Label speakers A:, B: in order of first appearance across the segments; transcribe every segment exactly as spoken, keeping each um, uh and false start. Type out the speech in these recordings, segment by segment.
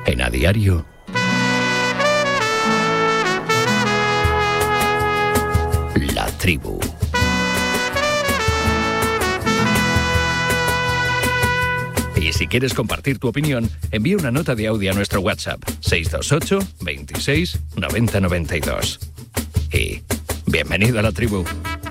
A: En A Diario, La Tribu. Y si quieres compartir tu opinión, envía una nota de audio a nuestro WhatsApp seis dos ocho, veintiséis, noventa noventa y dos. Y bienvenido a La Tribu.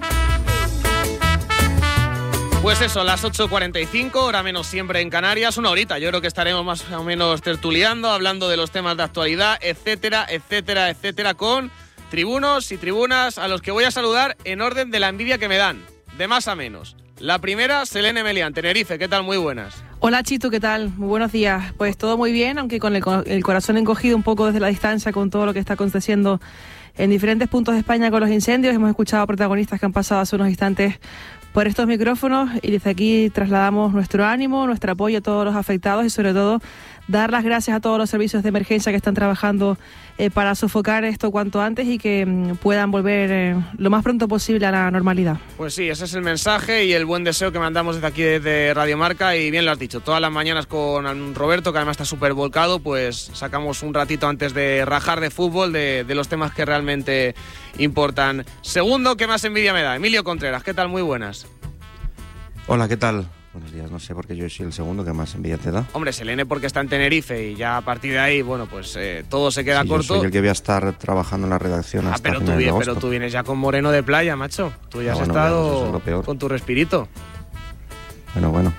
B: Pues eso, las ocho cuarenta y cinco, hora menos siempre en Canarias, una horita. Yo creo que estaremos más o menos tertuliando, hablando de los temas de actualidad, etcétera, etcétera, etcétera, con tribunos y tribunas a los que voy a saludar en orden de la envidia que me dan, de más a menos. La primera, Selene Melián, Tenerife, ¿qué tal? Muy buenas.
C: Hola Chito, ¿qué tal? Muy buenos días. Pues todo muy bien, aunque con el, el corazón encogido un poco desde la distancia con todo lo que está aconteciendo en diferentes puntos de España con los incendios. Hemos escuchado a protagonistas que han pasado hace unos instantes por estos micrófonos y desde aquí trasladamos nuestro ánimo, nuestro apoyo a todos los afectados y sobre todo dar las gracias a todos los servicios de emergencia que están trabajando eh, para sofocar esto cuanto antes y que mm, puedan volver eh, lo más pronto posible a la normalidad.
B: Pues sí, ese es el mensaje y el buen deseo que mandamos desde aquí desde Radio Marca, y bien lo has dicho, todas las mañanas con Roberto, que además está súper volcado, pues sacamos un ratito antes de rajar de fútbol de, de los temas que realmente importan. Segundo, ¿qué más envidia me da? Emilio Contreras, ¿qué tal? Muy buenas.
D: Hola, ¿qué tal? Buenos días, no sé por qué yo soy el segundo que más envidia te da.
B: Hombre, Selene porque está en Tenerife y ya a partir de ahí, bueno, pues eh, todo se queda
D: sí,
B: corto.
D: Yo soy el que voy a estar trabajando en la redacción
B: ah,
D: hasta
B: pero
D: finales
B: tú,
D: de agosto.
B: Pero tú vienes ya con moreno de playa, macho. Tú ya
D: ah,
B: has
D: bueno,
B: estado
D: veamos, eso es lo peor.
B: Con tu respirito.
D: Bueno, bueno.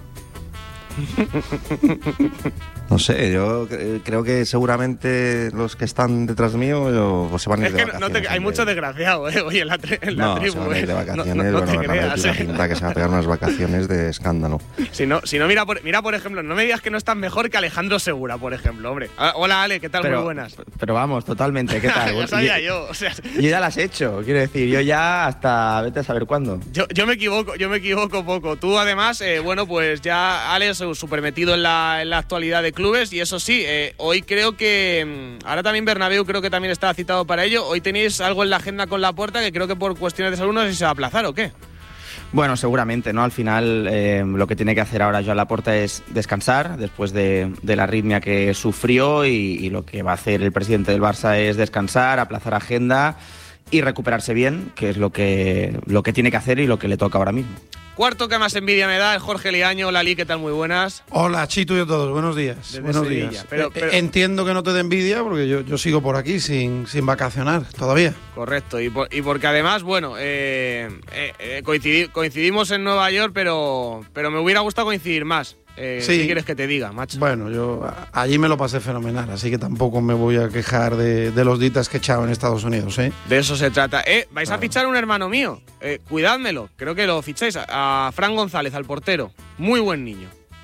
D: No sé, yo creo que seguramente los que están detrás mío yo, pues se van a ir
B: es
D: de
B: que
D: vacaciones.
B: No te, hay muchos desgraciados, ¿eh? Oye, en la, en la
D: no,
B: tribu.
D: se van a ir de vacaciones,
B: no, no, no
D: bueno,
B: te
D: van a
B: creas,
D: una
B: ¿eh?
D: pinta que se va a pegar unas vacaciones de escándalo.
B: Si no, si no mira, por, mira, por ejemplo, no me digas que no estás mejor que Alejandro Segura, por ejemplo, hombre. Hola, Ale, ¿qué tal?
E: Pero,
B: muy buenas.
E: Pero vamos, totalmente, ¿qué tal?
B: Ya sabía yo, o sea…
E: Yo ya las he hecho, quiero decir, yo ya hasta vete a saber cuándo.
B: Yo, yo me equivoco, yo me equivoco poco. Tú, además, eh, bueno, pues ya, Ale, súper metido en la, en la actualidad de clubes, y eso sí, eh, hoy creo que… Ahora también Bernabéu creo que también está citado para ello. Hoy tenéis algo en la agenda con Laporta que creo que por cuestiones de salud no sé si se va a aplazar o qué.
E: Bueno, seguramente, ¿no? Al final eh, lo que tiene que hacer ahora Joan Laporta es descansar después de, de la arritmia que sufrió y, y lo que va a hacer el presidente del Barça es descansar, aplazar agenda y recuperarse bien, que es lo que, lo que tiene que hacer y lo que le toca ahora mismo.
B: Cuarto que más envidia me da, el Jorge Liaño. Lali, ¿qué tal? Muy buenas.
F: Hola, Chito y a todos, buenos días.
B: Desde
F: buenos
B: Sevilla.
F: días.
B: Pero, pero…
F: Entiendo que no te dé envidia porque yo, yo sigo por aquí sin, sin vacacionar todavía.
B: Correcto, y, por, y porque además, bueno, eh, eh, eh, coincidí, coincidimos en Nueva York, pero, pero me hubiera gustado coincidir más. Eh,
F: sí.
B: ¿Qué quieres que te diga, macho?
F: Bueno, yo allí me lo pasé fenomenal, así que tampoco me voy a quejar de, de los ditas que he echado en Estados Unidos, ¿eh?
B: De eso se trata. Eh, vais
F: claro.
B: a fichar a un hermano mío. Eh, cuidádmelo, creo que lo ficháis. A, a Fran González, al portero. Muy buen niño.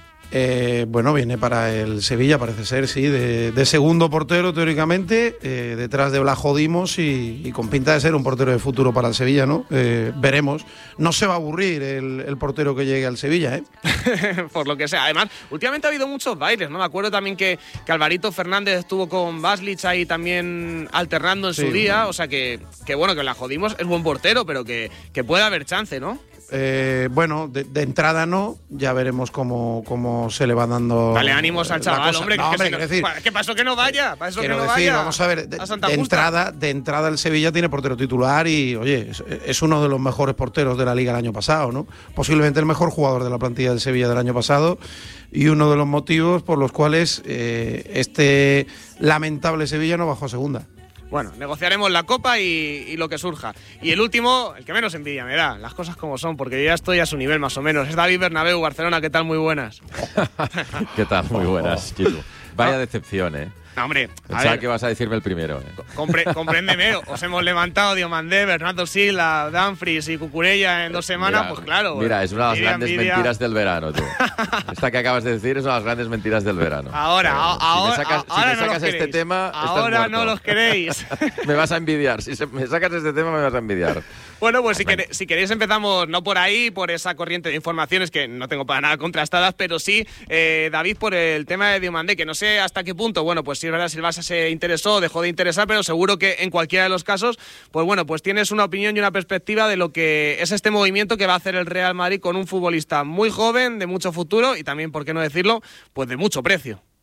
F: Eh, bueno, viene para el Sevilla, parece ser, sí, de, de segundo portero teóricamente, eh, detrás de Blajo Dimos y, y con pinta de ser un portero de futuro para el Sevilla, ¿no? Eh, veremos. No se va a aburrir el, el portero que llegue al Sevilla, ¿eh?
B: Por lo que sea. Además, últimamente ha habido muchos bailes, ¿no? Me acuerdo también que, que Alvarito Fernández estuvo con Baslich ahí también alternando en
F: sí,
B: su día.
F: bueno.
B: O sea que, que bueno, que la jodimos, es buen portero, pero que, que puede haber chance, ¿no?
F: Eh, bueno, de, de entrada no, ya veremos cómo, cómo se le va dando.
B: Dale ánimos al chaval, hombre.
F: No,
B: que,
F: hombre,
B: que,
F: decir,
B: ¿Qué pasó que no vaya? ¿Para eso que no
F: decir,
B: vaya?
F: Vamos a ver, de,
B: a Santa
F: de
B: Justa.
F: entrada, de entrada el Sevilla tiene portero titular y, oye, es, es uno de los mejores porteros de la Liga el año pasado, ¿no? Posiblemente el mejor jugador de la plantilla del Sevilla del año pasado y uno de los motivos por los cuales eh, este lamentable Sevilla no bajó a segunda.
B: Bueno, negociaremos la Copa y, y lo que surja. Y el último, el que menos envidia me da, las cosas como son, porque yo ya estoy a su nivel más o menos. Es David Bernabéu, Barcelona, ¿qué tal? Muy buenas.
G: ¿Qué tal? Muy buenas, Chico. Vaya no. decepción, ¿eh?
B: No, hombre,
G: Pensaba ver, que vas a decirme el primero. ¿eh?
B: Compre, compréndeme, os hemos levantado Diomandé, Bernardo Silva, Dumfries y Cucurella en dos semanas, mira, pues claro.
G: Mira, es una de las
B: envidia,
G: grandes
B: envidia.
G: mentiras del verano, tú. Esta que acabas de decir es una de las grandes mentiras del verano.
B: Ahora,
G: Pero,
B: ahora,
G: si me sacas,
B: ahora
G: si me
B: no
G: sacas
B: los
G: este
B: queréis.
G: tema,
B: ahora no los queréis.
G: Me vas a envidiar. Si se, me sacas este tema, me vas a envidiar.
B: Bueno, pues si, quere, si queréis empezamos no por ahí, por esa corriente de informaciones que no tengo para nada contrastadas, pero sí, eh, David, por el tema de Diomandé, que no sé hasta qué punto, bueno, pues sí es verdad, si el Barça se interesó, dejó de interesar, pero seguro que en cualquiera de los casos, pues bueno, pues tienes una opinión y una perspectiva de lo que es este movimiento que va a hacer el Real Madrid con un futbolista muy joven, de mucho futuro y también, por qué no decirlo, pues de mucho precio.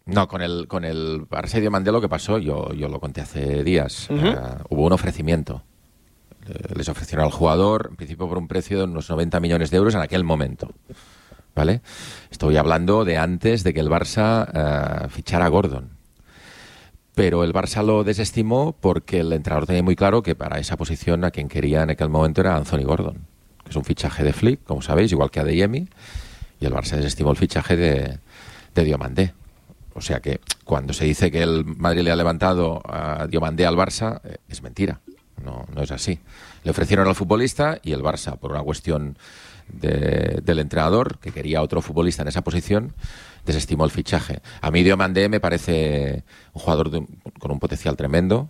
G: No, con el, con el Barça y Diomandé lo que pasó, yo, yo lo conté hace días,
B: Uh-huh.
G: uh, hubo un ofrecimiento. Les ofrecieron al jugador, en principio por un precio de unos noventa millones de euros en aquel momento. ¿Vale? Estoy hablando de antes de que el Barça uh, fichara a Gordon. Pero el Barça lo desestimó porque el entrenador tenía muy claro que para esa posición a quien quería en aquel momento era Anthony Gordon, que es un fichaje de Flick, como sabéis, igual que Adeyemi, y el Barça desestimó el fichaje de, de Diomandé. O sea que cuando se dice que el Madrid le ha levantado a Diomandé al Barça, eh, es mentira, no, no es así. Le ofrecieron al futbolista y el Barça, por una cuestión de, del entrenador, que quería otro futbolista en esa posición, desestimó el fichaje. A mí Diomandé me parece un jugador de un, con un potencial tremendo.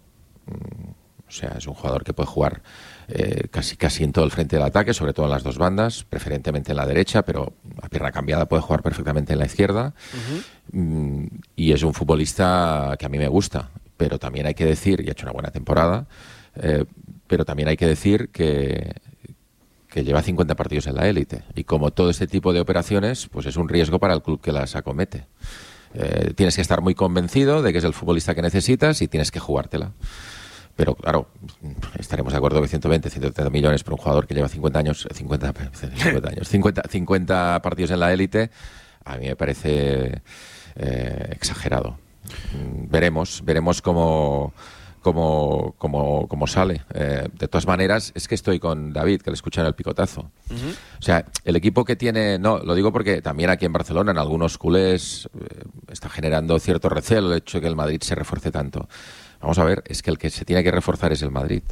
G: O sea, es un jugador que puede jugar eh, casi, casi en todo el frente del ataque, sobre todo en las dos bandas, preferentemente en la derecha, pero a pierna cambiada puede jugar perfectamente en la izquierda. Uh-huh. Mm, y es un futbolista que a mí me gusta, pero también hay que decir, y ha hecho una buena temporada, eh, pero también hay que decir que que lleva cincuenta partidos en la élite, y como todo este tipo de operaciones, pues es un riesgo para el club que las acomete. Eh, tienes que estar muy convencido de que es el futbolista que necesitas y tienes que jugártela. Pero claro, estaremos de acuerdo que ciento veinte, ciento treinta millones por un jugador que lleva cincuenta años, cincuenta, cincuenta años, cincuenta, cincuenta partidos en la élite, a mí me parece eh, exagerado. Veremos, veremos cómo... Como, como, como sale. Eh, de todas maneras, es que estoy con David, que le escuchan el picotazo. Uh-huh. O sea, el equipo que tiene... No, lo digo porque también aquí en Barcelona, en algunos culés, eh, está generando cierto recelo el hecho de que el Madrid se refuerce tanto. Vamos a ver, es que el que se tiene que reforzar es el Madrid.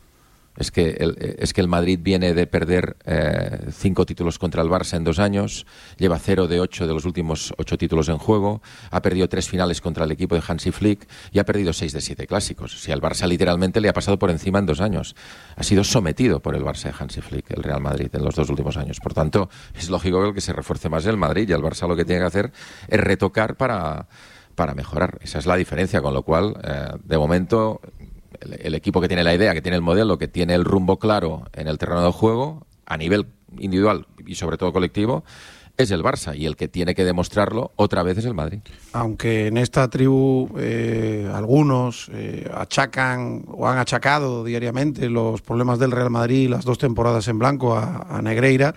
G: Es que el, es que el Madrid viene de perder eh, cinco títulos contra el Barça en dos años, lleva cero de ocho de los últimos ocho títulos en juego, ha perdido tres finales contra el equipo de Hansi Flick y ha perdido seis de siete clásicos. O sea, el Barça literalmente le ha pasado por encima en dos años. Ha sido sometido por el Barça de Hansi Flick, el Real Madrid, en los dos últimos años. Por tanto, es lógico que el que se refuerce más es el Madrid, y el Barça lo que tiene que hacer es retocar para, para mejorar. Esa es la diferencia, con lo cual, eh, de momento... El, el equipo que tiene la idea, que tiene el modelo, que tiene el rumbo claro en el terreno de juego, a nivel individual y sobre todo colectivo, es el Barça, y el que tiene que demostrarlo otra vez es el Madrid.
F: Aunque en esta tribu eh, algunos eh, achacan o han achacado diariamente los problemas del Real Madrid, las dos temporadas en blanco a, a Negreira,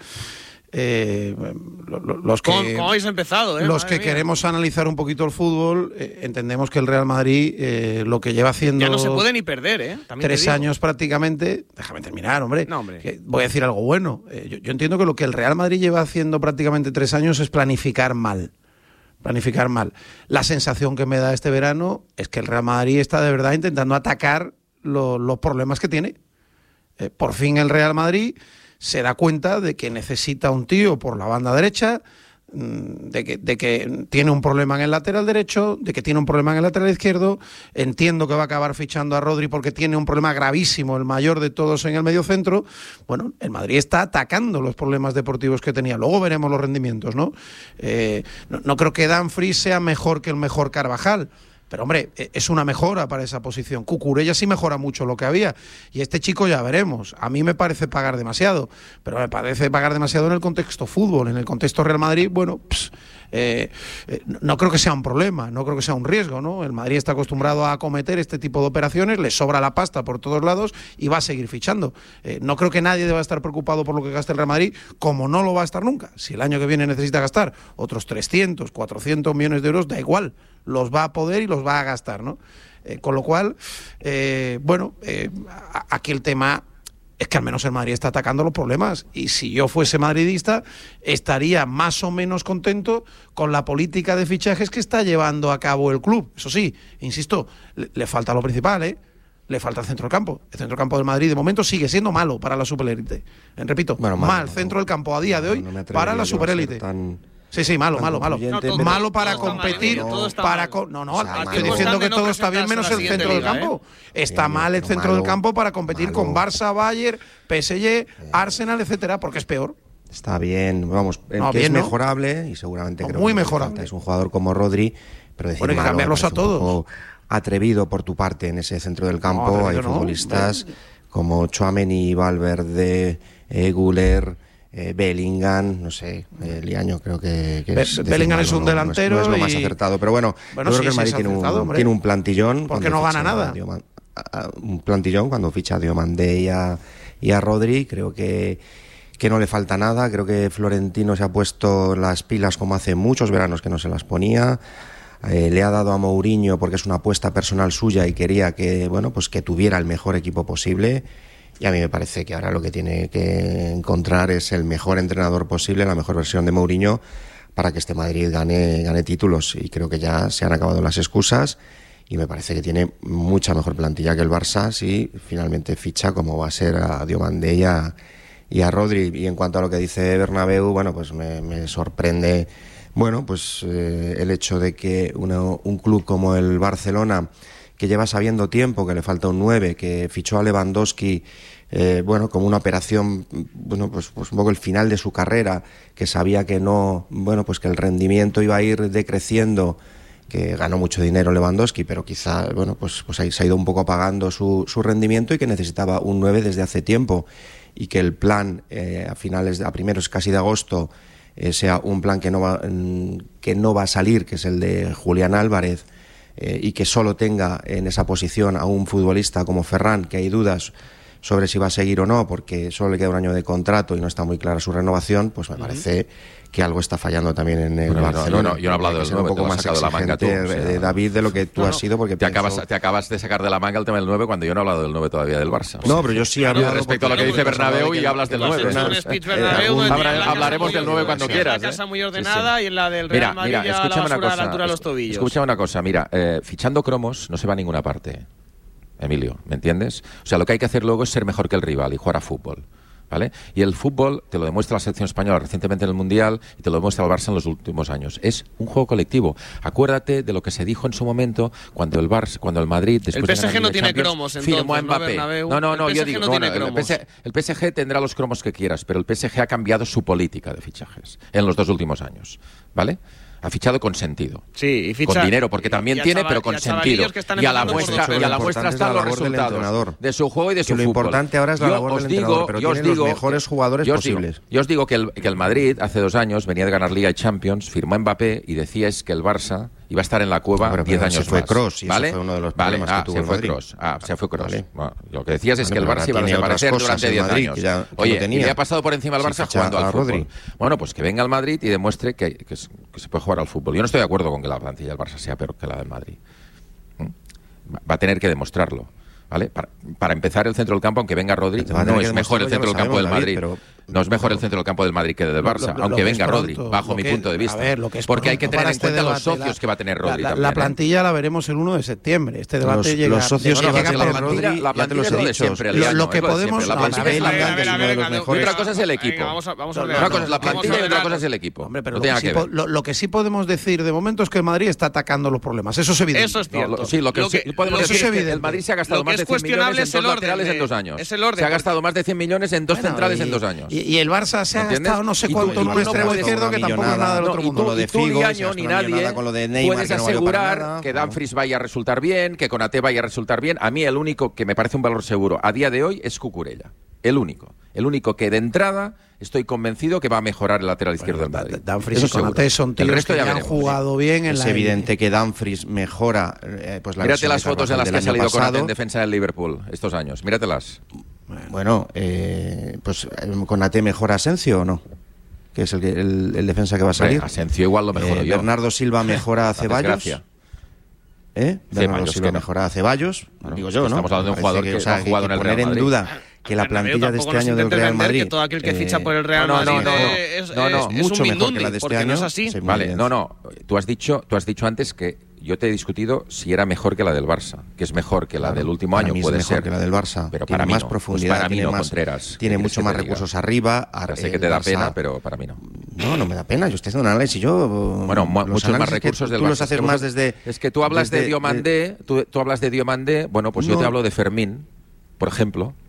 F: Eh, los que,
B: ¿Cómo, cómo habéis empezado? Eh?
F: Los
B: Madre
F: que
B: mía.
F: queremos analizar un poquito el fútbol, eh, entendemos que el Real Madrid eh, lo que lleva haciendo...
B: Ya no se puede ni perder, ¿eh? También
F: tres
B: te digo.
F: años prácticamente... Déjame terminar, hombre.
B: No, hombre.
F: Que voy a decir algo bueno. Eh, yo, yo entiendo que lo que el Real Madrid lleva haciendo prácticamente tres años es planificar mal. Planificar mal. La sensación que me da este verano es que el Real Madrid está de verdad intentando atacar lo, los problemas que tiene. Eh, por fin el Real Madrid se da cuenta de que necesita un tío por la banda derecha, de que, de que tiene un problema en el lateral derecho, de que tiene un problema en el lateral izquierdo. Entiendo que va a acabar fichando a Rodri porque tiene un problema gravísimo, el mayor de todos, en el mediocentro. Bueno, el Madrid está atacando los problemas deportivos que tenía. Luego veremos los rendimientos, ¿no? Eh, no, no creo que Dumfries sea mejor que el mejor Carvajal, pero, hombre, es una mejora para esa posición. Cucurella sí mejora mucho lo que había. Y este chico ya veremos. A mí me parece pagar demasiado. Pero me parece pagar demasiado en el contexto fútbol. En el contexto Real Madrid, bueno, pss, eh, eh, no creo que sea un problema. No creo que sea un riesgo, ¿no? El Madrid está acostumbrado a acometer este tipo de operaciones. Le sobra la pasta por todos lados y va a seguir fichando. Eh, no creo que nadie deba estar preocupado por lo que gaste el Real Madrid, como no lo va a estar nunca. Si el año que viene necesita gastar otros trescientos, cuatrocientos millones de euros, da igual. Los va a poder y los va a gastar, ¿no? Eh, con lo cual, eh, bueno, eh, aquí el tema es que al menos el Madrid está atacando los problemas, y si yo fuese madridista estaría más o menos contento con la política de fichajes que está llevando a cabo el club. Eso sí, insisto, le, le falta lo principal, ¿eh? Le falta el centro del campo. El centro del campo del Madrid de momento sigue siendo malo para la superélite. Eh, repito, bueno, mal, mal no, centro del campo a día de hoy no, no para la superélite. Sí, sí, malo, malo, malo.
B: No, todo,
F: malo para
B: todo
F: competir.
B: Mal, todo está
F: para
B: mal.
F: co no, no,
D: o sea,
F: estoy diciendo que todo está bien menos el centro del campo.
B: ¿eh?
F: Está
D: bien,
F: mal el centro
D: malo,
F: del campo para competir
D: malo.
F: con Barça, Bayern, P S G, Arsenal, etcétera, porque es peor.
D: Está bien, vamos,
F: No,
D: que
F: bien,
D: es
F: ¿no?
D: mejorable, y seguramente
F: No,
D: creo
F: muy
D: que
F: mejorable.
D: es un jugador como Rodri, pero decir
F: Bueno, hay que
D: malo,
F: cambiarlos
D: me
F: a
D: parece un
F: todos.
D: poco atrevido por tu parte en ese centro del campo.
F: No,
D: hay
F: no,
D: futbolistas como Tchouaméni, Valverde, eh, Güler, eh, Bellingham, no sé, eh, Liaño creo que, que
F: Be
D: es
F: Bellingham es un
D: no,
F: delantero
D: no es, no es lo
F: y...
D: más acertado, pero bueno,
F: bueno
D: yo
F: sí,
D: creo que el Madrid
F: sí
D: tiene,
F: acertado,
D: un, tiene un plantillón.
F: Porque no gana nada.
D: Dioman, un plantillón cuando ficha a Diomandé y a, y a Rodri, creo que, que no le falta nada, creo que Florentino se ha puesto las pilas como hace muchos veranos que no se las ponía. Eh, le ha dado a Mourinho porque es una apuesta personal suya y quería que, bueno, pues que tuviera el mejor equipo posible. Y a mí me parece que ahora lo que tiene que encontrar es el mejor entrenador posible, la mejor versión de Mourinho, para que este Madrid gane, gane títulos. Y creo que ya se han acabado las excusas y me parece que tiene mucha mejor plantilla que el Barça si finalmente ficha como va a ser a Diomandé y a, y a Rodri. Y en cuanto a lo que dice Bernabéu, bueno, pues me, me sorprende, bueno, pues eh, el hecho de que una, un club como el Barcelona, que lleva sabiendo tiempo que le falta un nueve, que fichó a Lewandowski, eh, bueno, como una operación, bueno, pues, pues un poco el final de su carrera, que sabía que no, bueno, pues que el rendimiento iba a ir decreciendo, que ganó mucho dinero Lewandowski, pero quizá, bueno, pues, pues ahí se ha ido un poco apagando su, su rendimiento y que necesitaba un nueve desde hace tiempo, y que el plan eh, a finales, de, a primeros casi de agosto, eh, sea un plan que no va, que no va a salir, que es el de Julián Álvarez, Eh, y que solo tenga en esa posición a un futbolista como Ferran, que hay dudas sobre si va a seguir o no, porque solo le queda un año de contrato y no está muy clara su renovación, pues me uh-huh. parece que algo está fallando también en el
G: bueno,
D: Barcelona.
G: No, no, yo no he hablado del nueve,
D: un poco más
G: sacado de la manga tú, o sea,
D: David, de lo que tú no, has sido, porque
G: te,
D: pienso...
G: acabas, te acabas de sacar de la manga el tema del nueve cuando yo no he hablado del nueve todavía del Barça.
D: No, pero yo sí he hablado...
G: Respecto a lo que dice Bernabéu y hablas del nueve. Hablaremos del nueve cuando quieras.
B: La casa muy ordenada y en la del Real Madrid ya la basura a la altura de los tobillos.
G: Escucha una cosa, mira, eh, fichando cromos no se va a ninguna parte, Emilio, ¿me entiendes? O sea, lo que hay que hacer luego es ser mejor que el rival y jugar a fútbol, ¿vale? Y el fútbol te lo demuestra la selección española recientemente en el Mundial y te lo demuestra el Barça en los últimos años. Es un juego colectivo. Acuérdate de lo que se dijo en su momento cuando el Barça, cuando el Madrid después
B: el P S G
G: de
B: no tiene cromos, entonces,
G: firmó a Mbappé.
B: No,
G: no, no, no yo digo,
B: no
G: bueno,
B: tiene
G: el, P S G, el P S G tendrá los cromos que quieras, pero el P S G ha cambiado su política de fichajes en los dos últimos años, ¿vale? Ha fichado con sentido.
B: Sí, y ficha,
G: con dinero, porque también
B: y, y
G: tiene,
B: chaval,
G: pero con
B: y
G: sentido. Y a la muestra, y a la muestra están los resultados de su juego y de su
D: fútbol. Lo importante ahora es la labor del entrenador, pero tiene los mejores jugadores
G: yo
D: posibles.
G: Digo, yo os digo que el, que el Madrid hace dos años venía de ganar Liga y Champions, firmó a Mbappé y decíais que el Barça iba a estar en la cueva
D: no,
G: diez años
D: se fue
G: más.
D: Cross, y
G: ¿vale?
D: Eso fue uno de los
G: vale,
D: problemas
G: ah,
D: que tuvo
G: se
D: el
G: fue
D: Madrid.
G: Cross. Ah, se fue Cross.
D: Vale.
G: Bueno, lo que decías es
D: vale,
G: que el Barça iba a desaparecer durante diez años.
D: Que ya, que
G: Oye,
D: no
G: y le ha pasado por encima al Barça
D: si
G: jugando al fútbol.
D: Rodri.
G: Bueno, pues que venga al Madrid y demuestre que, que, que se puede jugar al fútbol. Yo no estoy de acuerdo con que la plantilla del Barça sea peor que la del Madrid. Va a tener que demostrarlo. ¿Vale? Para, para empezar, el centro del campo, aunque venga Rodri, no es mejor el centro del campo del Madrid. Pero, no es mejor el centro del campo del Madrid que del Barça, lo, lo, aunque lo venga Rodri, bajo mi
F: que,
G: punto de vista.
F: Ver, lo que es
G: porque hay que tener en
F: este
G: cuenta
F: debate,
G: los socios
F: la,
G: que va a tener Rodri.
F: La,
G: también,
F: la plantilla
G: ¿eh?
F: la veremos el uno de septiembre. Este debate
D: los,
F: llega.
D: Los socios
F: llega
D: que va a tener
F: Rodri,
G: Rodri, la plantilla es lo de siempre.
F: Lo, lo que podemos.
G: La plantilla es la mejor. Otra cosa es el equipo. Una cosa es la plantilla y otra cosa es el equipo.
F: Hombre, pero lo que sí podemos decir de momento es que el Madrid está atacando los problemas. Eso es evidente.
B: Eso es cierto.
G: Sí, lo que podemos decir es que el Madrid se ha gastado más de cien millones en dos laterales en dos años.
B: Es el orden.
G: Se ha gastado más de cien millones en dos bueno, centrales
F: y,
G: en dos años.
F: Y, y el Barça se ha gastado no sé cuánto en un extremo izquierdo que tampoco es nada del otro mundo.
G: No, y tú, ni año ni nadie puedes asegurar que Dumfries vaya a resultar bien, que Konaté vaya a resultar bien. A mí el único que me parece un valor seguro a día de hoy es Cucurella. El único. El único que de entrada estoy convencido que va a mejorar el lateral izquierdo
F: bueno,
G: del Madrid.
F: Dumfries y Konaté son tíos que ya han jugado bien en
D: es
F: la...
D: Es evidente que Dumfries mejora eh, pues la
G: Mírate las fotos en las que ha salido
D: pasado.
G: Konaté en defensa del Liverpool estos años. Míratelas.
D: Bueno, eh, pues Konaté mejora a Asensio o no, que es el, el, el defensa que va a salir.
G: Hombre, Asensio igual lo mejoro
D: eh,
G: yo.
D: Bernardo Silva mejora a Ceballos. ¿Eh? Bernardo Silva
G: que no.
D: mejora a Ceballos.
G: Bueno,
D: digo yo, ¿no?
G: Estamos hablando de un jugador que, que, o sea, que ha jugado
D: que
G: en el Real
D: Madrid.
G: Madrid.
D: En duda que la plantilla de este año del Real Madrid.
B: Que todo aquel que ficha por el Real
G: no, no,
B: Madrid
G: no, no,
B: es,
G: no, no,
B: es,
D: mucho
B: es un
D: mejor
B: mindundi,
D: que la de este
B: porque
D: año.
B: No es así.
D: Sí,
G: vale, no, no. Tú has dicho, tú has dicho antes que yo te he discutido si era mejor que la del Barça, que es mejor que la
D: claro,
G: del último
D: para
G: año,
D: mí
G: puede
D: es mejor
G: ser.
D: que la del Barça.
G: Pero
D: tiene
G: para mí
D: más
G: no.
D: profundidad,
G: Pues para mí
D: tiene
G: no,
D: más,
G: Contreras.
D: tiene mucho más
G: te
D: recursos arriba.
G: Ya sé que te da Barça, pena, pero para mí no.
D: No, no me da pena. Yo estoy haciendo un análisis. Yo,
G: bueno, muchos más recursos
D: que
G: del
D: tú
G: Barça.
D: Los haces más desde,
G: es que tú hablas
D: desde,
G: de Diomandé, tú, tú hablas de Diomandé. Bueno, pues
D: no.
G: yo te hablo de Fermín, por ejemplo.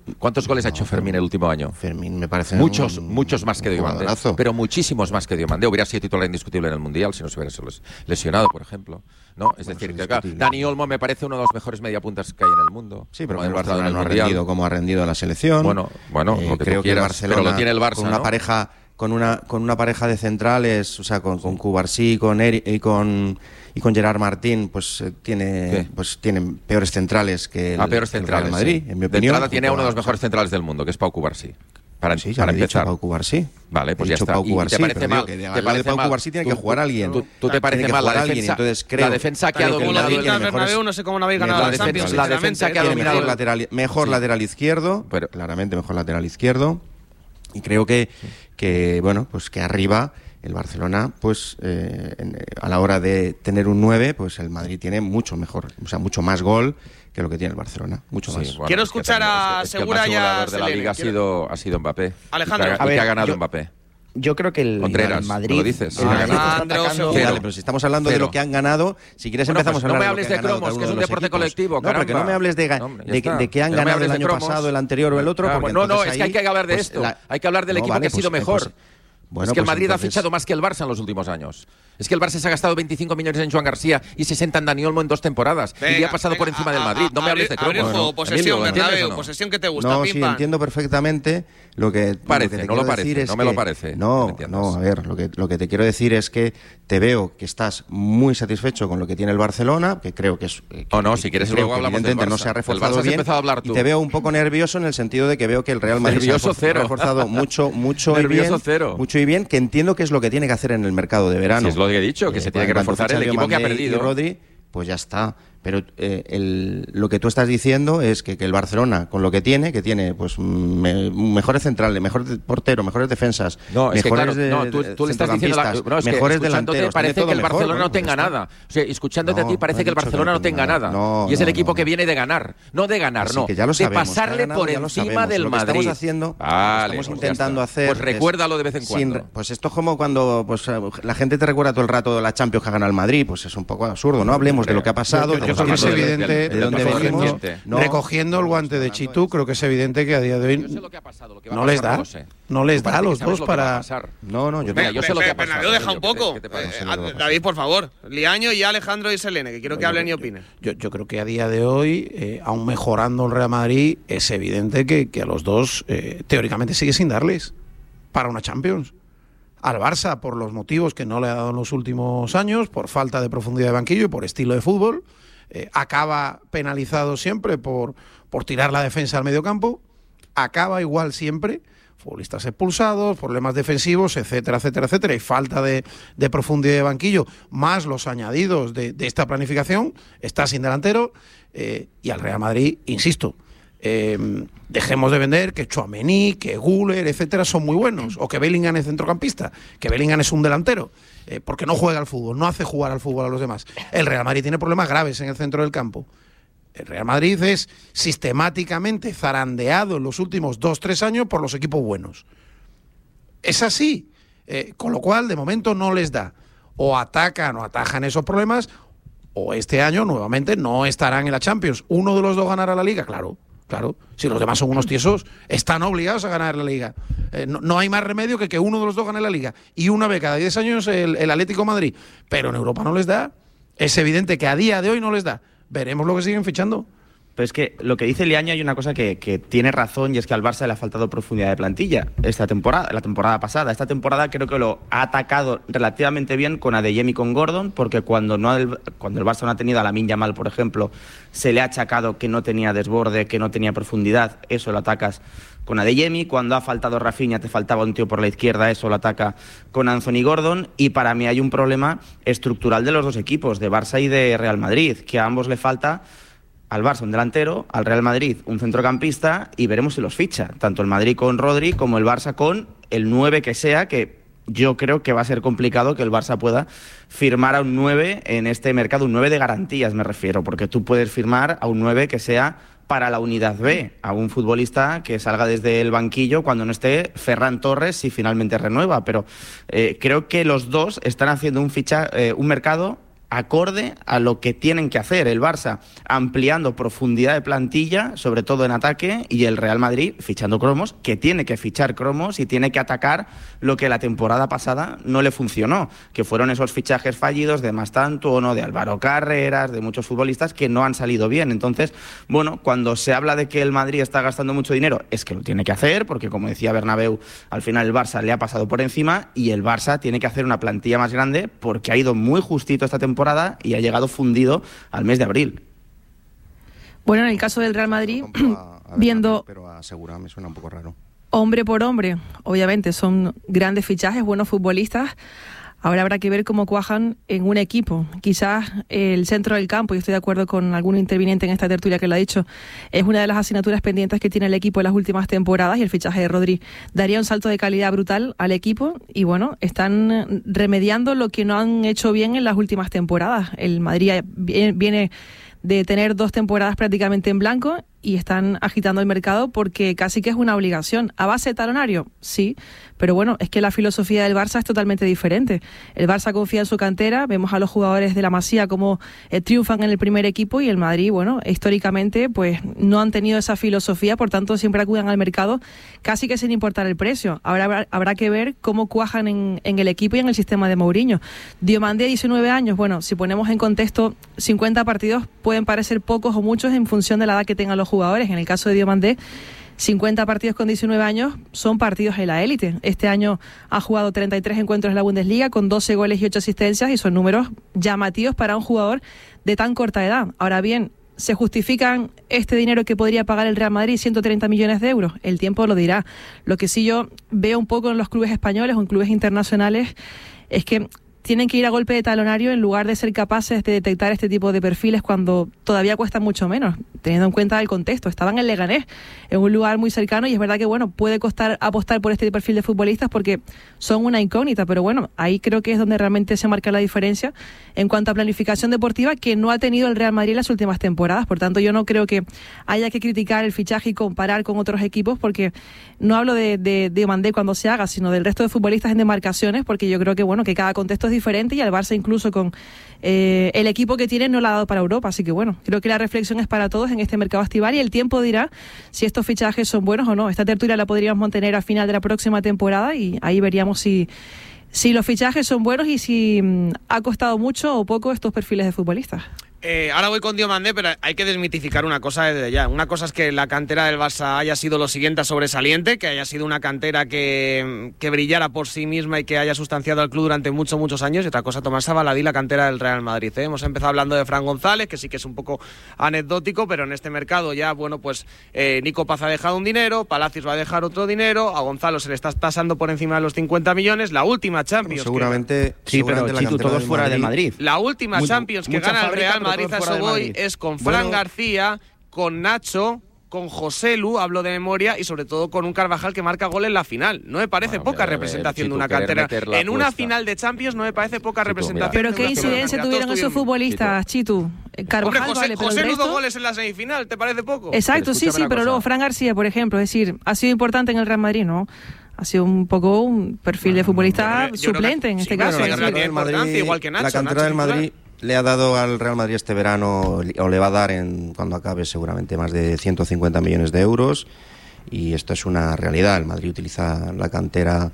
G: ¿Cuántos goles no, ha hecho Fermín el último año?
D: Fermín me parece
G: muchos,
D: un,
G: muchos más que Diomande, pero muchísimos más que Diomande. Hubiera sido titular indiscutible en el Mundial si no se hubiera lesionado, por ejemplo. No, es bueno, decir, que acá, Dani Olmo me parece uno de los mejores mediapuntas que hay en el mundo.
D: Sí, pero el Barcelona no ha rendido como ha rendido la selección.
G: Bueno, bueno,
D: eh,
G: lo que
D: creo
G: tú quieras,
D: que Barcelona,
G: pero lo tiene el Barça,
D: con una
G: ¿no?
D: pareja con una con una pareja de centrales, o sea, con con Cubarsí, con Eri, y con y con Gerard Martín, pues eh, tiene ¿Qué? pues tienen peores centrales que el,
G: ah, peores
D: que el
G: centrales,
D: Real Madrid,
G: sí.
D: en mi opinión.
G: De entrada tiene a uno de los mejores centrales del mundo, que es Pau Cubarsí. Para,
D: sí,
G: para empezar.
D: Pau Cubarsí.
G: Vale, pues ya está.
D: Pau Cubarsí,
G: ¿Y te parece mal?
D: Que de,
G: ¿Te parece
D: Pau
G: mal?
D: Cubarsí tiene
G: tú,
D: que jugar a alguien.
G: ¿Tú, tú te parece mal la defensa?
D: Alguien, entonces creo,
G: la defensa que ha dominado
B: el Bernabéu, no sé cómo no habéis ganado la Champions.
G: La defensa que ha dominado
D: mejor lateral, mejor sí. lateral izquierdo, pero claramente mejor lateral izquierdo. Y creo que que bueno, pues que arriba el Barcelona, pues eh, en, a la hora de tener un nueve, pues el Madrid tiene mucho mejor, o sea, mucho más gol que lo que tiene el Barcelona, mucho sí, más.
G: Bueno,
B: Quiero
G: es
B: escuchar
G: que
B: a
G: es que
B: Segura y a
G: de la liga ha sido, ha sido Mbappé.
B: Alejandro.
G: Y que ha,
E: a ver,
G: y que ha ganado
E: yo,
G: Mbappé.
E: Yo creo que el,
G: Contreras,
E: el Madrid...
G: ¿lo dices?
E: El Madrid
B: ah,
E: está atacando...
D: Vale, pero si estamos hablando Cero. de lo que han ganado, si quieres
G: bueno,
D: empezamos
G: pues
D: a hablar
G: no me hables
D: de,
G: de cromos, que es un deporte
D: equipos.
G: colectivo,
D: no,
G: caramba.
D: pero que no me hables de,
G: no,
D: de, de, de que han
G: no
D: ganado el año
G: cromos.
D: pasado, el anterior o el otro.
G: Ah,
D: porque
G: no, no,
D: es
G: ahí,
D: que
G: hay que hablar de
D: pues,
G: esto.
D: La...
G: Hay que hablar del
D: no,
G: equipo
D: vale,
G: que ha sido
D: pues,
G: mejor.
D: Pues, bueno,
G: es que el
D: pues
G: Madrid
D: entonces...
G: ha fichado más que el Barça en los últimos años. Es que el Barça se ha gastado veinticinco millones en Joan García y sesenta en Dani Olmo en dos temporadas. Venga, y le ha pasado venga, por encima a, del Madrid. No a, me hables de cromos.
B: Abrir juego, posesión, Bernabéu, no? posesión que te gusta.
D: No,
B: pim,
D: sí,
B: pam.
D: entiendo perfectamente lo que,
G: parece,
D: lo que te
G: no lo parece,
D: decir es
G: no me lo
D: que,
G: parece.
D: No, no, a ver, lo que, lo que te quiero decir es que te veo que estás muy satisfecho con lo que tiene el Barcelona, que creo que es... Que,
G: oh, no, si quieres luego hablamos del Barça.
D: No se ha reforzado bien,
G: a hablar tú.
D: Y te veo un poco nervioso en el sentido de que veo que el Real Madrid
G: nervioso
D: se ha reforzado mucho, mucho y bien,
G: cero.
D: mucho y bien, que entiendo que es lo que tiene que hacer en el mercado de verano.
G: Si es lo que he dicho, que eh, se tiene que reforzar el equipo que ha perdido.
D: Y Rodri, pues ya está. Pero eh, el, lo que tú estás diciendo es que, que el Barcelona, con lo que tiene, que tiene pues me, mejores centrales, mejores porteros, mejores defensas,
G: no, es
D: mejores
G: que, claro,
D: de,
G: no, tú, tú le estás diciendo la, no, es
D: mejores
G: que
D: delanteros.
G: Parece que el
D: mejor,
G: Barcelona
D: bueno,
G: no tenga nada. O sea, escuchándote
D: no,
G: a ti parece
D: no
G: que el Barcelona no tenga nada.
D: No,
G: y es el
D: no,
G: equipo
D: no,
G: que viene de ganar. No de ganar,
D: Así
G: no.
D: Que ya lo sabemos,
G: de pasarle
D: ganado,
G: por encima del
D: lo que
G: Madrid.
D: Estamos haciendo,
G: vale,
D: estamos
G: pues
D: intentando hacer.
G: Pues recuérdalo de vez en cuando.
D: Sin, pues esto es como cuando pues la gente te recuerda todo el rato de la Champions que ha ganado el Madrid. Pues es un poco absurdo. No hablemos de lo que ha pasado.
F: Yo creo que es evidente
D: de dónde venimos.
F: No, recogiendo el guante de Chitu, creo que es evidente que a día de hoy no les da, no les da a los dos para...
D: No, no, yo,
B: Venga, yo sé lo que ha pasado. Bernabéu, deja un poco. Eh, David, por favor. Liaño y Alejandro y Selene, que quiero que hablen y opinen.
F: Yo, yo creo que a día de hoy, eh, aún mejorando el Real Madrid, es evidente que, que a los dos, eh, teóricamente, sigue sin darles para una Champions. Al Barça, por los motivos que no le ha dado en los últimos años, por falta de profundidad de banquillo y por estilo de fútbol. Eh, acaba penalizado siempre por, por tirar la defensa al medio campo, acaba igual siempre, futbolistas expulsados, problemas defensivos, etcétera, etcétera, etcétera, y falta de, de profundidad de banquillo, más los añadidos de, de esta planificación, está sin delantero, eh, y al Real Madrid, insisto, eh, dejemos de vender que Tchouaméni, que Güler, etcétera, son muy buenos, o que Bellingham es centrocampista, que Bellingham es un delantero, eh, porque no juega al fútbol, no hace jugar al fútbol a los demás. El Real Madrid tiene problemas graves en el centro del campo. El Real Madrid es sistemáticamente zarandeado en los últimos dos, tres años por los equipos buenos. Es así, eh, con lo cual de momento no les da. O atacan o atajan esos problemas, o este año nuevamente no estarán en la Champions. Uno de los dos ganará la Liga, claro. Claro, si los demás son unos tiesos, están obligados a ganar la Liga. Eh, no, no hay más remedio que que uno de los dos gane la Liga. Y una vez cada diez años el, el Atlético de Madrid. Pero en Europa no les da. Es evidente que a día de hoy no les da. Veremos lo que siguen fichando.
E: Pero es que lo que dice Liaño hay una cosa que, que tiene razón, y es que al Barça le ha faltado profundidad de plantilla esta temporada, la temporada pasada. Esta temporada creo que lo ha atacado relativamente bien con Adeyem y con Gordon, porque cuando, no el, cuando el Barça no ha tenido a Lamine Yamal, por ejemplo, se le ha achacado que no tenía desborde, que no tenía profundidad. Eso lo atacas con Adeyemi. Cuando ha faltado Rafinha, te faltaba un tío por la izquierda, eso lo ataca con Anthony Gordon. Y para mí hay un problema estructural de los dos equipos, de Barça y de Real Madrid, que a ambos le falta... Al Barça un delantero, al Real Madrid un centrocampista, y veremos si los ficha. Tanto el Madrid con Rodri como el Barça con el nueve que sea, que yo creo que va a ser complicado que el Barça pueda firmar a un nueve en este mercado, un nueve de garantías me refiero, porque tú puedes firmar a un nueve que sea para la unidad B, a un futbolista que salga desde el banquillo cuando no esté Ferran Torres, si finalmente renueva. Pero eh, creo que los dos están haciendo un, ficha, eh, un mercado acorde a lo que tienen que hacer el Barça, ampliando profundidad de plantilla, sobre todo en ataque, y el Real Madrid fichando cromos, que tiene que fichar cromos y tiene que atacar lo que la temporada pasada no le funcionó, que fueron esos fichajes fallidos de Mastantuono, de Álvaro Carreras, de muchos futbolistas que no han salido bien. Entonces, bueno, cuando se habla de que el Madrid está gastando mucho dinero, es que lo tiene que hacer, porque como decía Bernabéu, al final el Barça le ha pasado por encima y el Barça tiene que hacer una plantilla más grande porque ha ido muy justito esta temporada y ha llegado fundido al mes de abril.
C: Bueno, en el caso del Real Madrid,
D: a, a ver,
C: viendo...
D: Pero asegura, me suena un poco raro.
C: Hombre por hombre, obviamente son grandes fichajes, buenos futbolistas. Ahora habrá que ver cómo cuajan en un equipo. Quizás el centro del campo, y estoy de acuerdo con algún interviniente en esta tertulia que lo ha dicho, es una de las asignaturas pendientes que tiene el equipo en las últimas temporadas, y el fichaje de Rodri daría un salto de calidad brutal al equipo. Y bueno, están remediando lo que no han hecho bien en las últimas temporadas. El Madrid viene de tener dos temporadas prácticamente en blanco y están agitando el mercado porque casi que es una obligación. ¿A base de talonario? Sí, pero bueno, es que la filosofía del Barça es totalmente diferente. El Barça confía en su cantera, vemos a los jugadores de la Masía como eh, triunfan en el primer equipo, y el Madrid, bueno, históricamente pues no han tenido esa filosofía, por tanto siempre acuden al mercado casi que sin importar el precio. Ahora habrá, habrá que ver cómo cuajan en, en el equipo y en el sistema de Mourinho. Diomandé, diecinueve años, bueno, si ponemos en contexto, cincuenta partidos pueden parecer pocos o muchos en función de la edad que tengan los jugadores. En el caso de Diomandé, cincuenta partidos con diecinueve años son partidos en la élite. Este año ha jugado treinta y tres encuentros en la Bundesliga con doce goles y ocho asistencias, y son números llamativos para un jugador de tan corta edad. Ahora bien, ¿se justifican este dinero que podría pagar el Real Madrid, ciento treinta millones de euros? El tiempo lo dirá. Lo que sí yo veo un poco en los clubes españoles o en clubes internacionales es que tienen que ir a golpe de talonario en lugar de ser capaces de detectar este tipo de perfiles cuando todavía cuesta mucho menos, teniendo en cuenta el contexto. Estaban en Leganés, en un lugar muy cercano, y es verdad que bueno, puede costar apostar por este perfil de futbolistas porque son una incógnita, pero bueno, ahí creo que es donde realmente se marca la diferencia en cuanto a planificación deportiva que no ha tenido el Real Madrid en las últimas temporadas. Por tanto, yo no creo que haya que criticar el fichaje y comparar con otros equipos, porque no hablo de, de, de Mandé cuando se haga, sino del resto de futbolistas en demarcaciones, porque yo creo que bueno, que cada contexto es diferente, y al Barça incluso con eh, el equipo que tiene no lo ha dado para Europa. Así que bueno, creo que la reflexión es para todos en este mercado estival, y el tiempo dirá si estos fichajes son buenos o no. Esta tertulia la podríamos mantener a final de la próxima temporada y ahí veríamos si, si los fichajes son buenos y si mm, ha costado mucho o poco estos perfiles de futbolistas.
B: Eh, ahora voy con Diomandé, pero hay que desmitificar una cosa desde ya. Una cosa es que la cantera del Barça haya sido lo siguiente sobresaliente, que haya sido una cantera que, que brillara por sí misma y que haya sustanciado al club durante muchos, muchos años. Y otra cosa, tomarse a baladí la cantera del Real Madrid, ¿eh? Hemos empezado hablando de Fran González, que sí que es un poco anecdótico, pero en este mercado ya, bueno, pues eh, Nico Paz ha dejado un dinero, Palacios va a dejar otro dinero, a Gonzalo se le está tasando por encima de los cincuenta millones. La última Champions...
D: Bueno, seguramente...
E: Que... Sí,
D: seguramente
E: pero Chitu, todos fuera del Madrid.
B: La última
E: Muy,
B: Champions que gana el Real Madrid, a eso voy, es con Fran
D: bueno,
B: García, con Nacho, con José Lu, hablo de memoria, y sobre todo con un Carvajal que marca gol en la final. No me parece
G: bueno,
B: poca
G: mira,
B: representación
G: ver,
B: de una cantera. En una apuesta. Final de Champions no me parece poca Chitu, representación.
C: Pero qué incidencia tuvieron esos futbolistas, Chitu. Carvajal,
B: Hombre, José,
C: vale, pero
B: José
C: el
B: Lu
C: resto...
B: dos goles en la semifinal, ¿te parece poco?
C: Exacto, sí, sí, pero luego Fran García, por ejemplo, es decir, ha sido importante en el Real Madrid, ¿no? Ha sido un poco un perfil de futbolista
B: yo creo, yo
C: suplente
B: que,
C: en
B: sí,
C: este
B: bueno,
C: caso.
B: La cantera del Madrid, igual que Nacho,
D: la cantera
B: Nacho
D: del Madrid le ha dado al Real Madrid este verano, o le va a dar en cuando acabe seguramente más de ciento cincuenta millones de euros, y esto es una realidad. El Madrid utiliza la cantera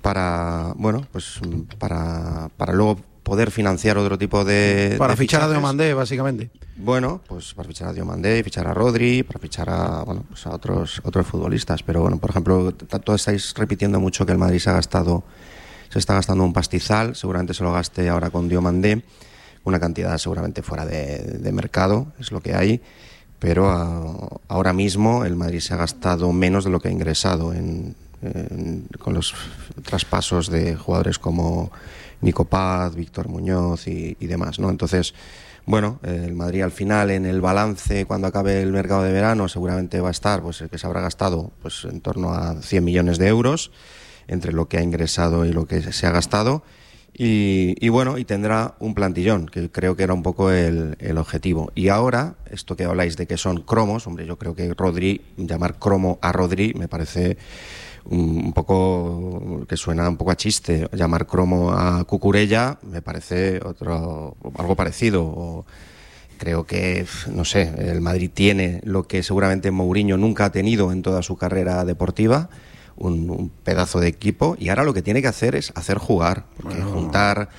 D: para, bueno, pues para, para luego poder financiar otro tipo de
F: para
D: de
F: fichar
D: fichajes.
F: a Diomandé, básicamente.
D: Bueno, pues para fichar a Diomandé, fichar a Rodri, para fichar a, bueno, pues a otros otros futbolistas. Pero bueno, por ejemplo, todos estáis repitiendo mucho que el Madrid se ha gastado, se está gastando un pastizal. Seguramente se lo gaste ahora con Diomandé, una cantidad seguramente fuera de, de mercado, es lo que hay. Pero a, ahora mismo el Madrid se ha gastado menos de lo que ha ingresado en, en, con los traspasos de jugadores como Nico Paz, Víctor Muñoz y, y demás, ¿no? Entonces, bueno, el Madrid al final en el balance cuando acabe el mercado de verano seguramente va a estar, pues el que se habrá gastado pues en torno a cien millones de euros entre lo que ha ingresado y lo que se ha gastado. Y, y bueno, y tendrá un plantillón, que creo que era un poco el, el objetivo. Y ahora, esto que habláis de que son cromos, hombre, yo creo que Rodri, llamar cromo a Rodri me parece un, un poco, que suena un poco a chiste. Llamar cromo a Cucurella me parece otro, algo parecido. O, creo que, no sé, el Madrid tiene lo que seguramente Mourinho nunca ha tenido en toda su carrera deportiva, Un, un pedazo de equipo, y ahora lo que tiene que hacer es hacer jugar, porque bueno, juntar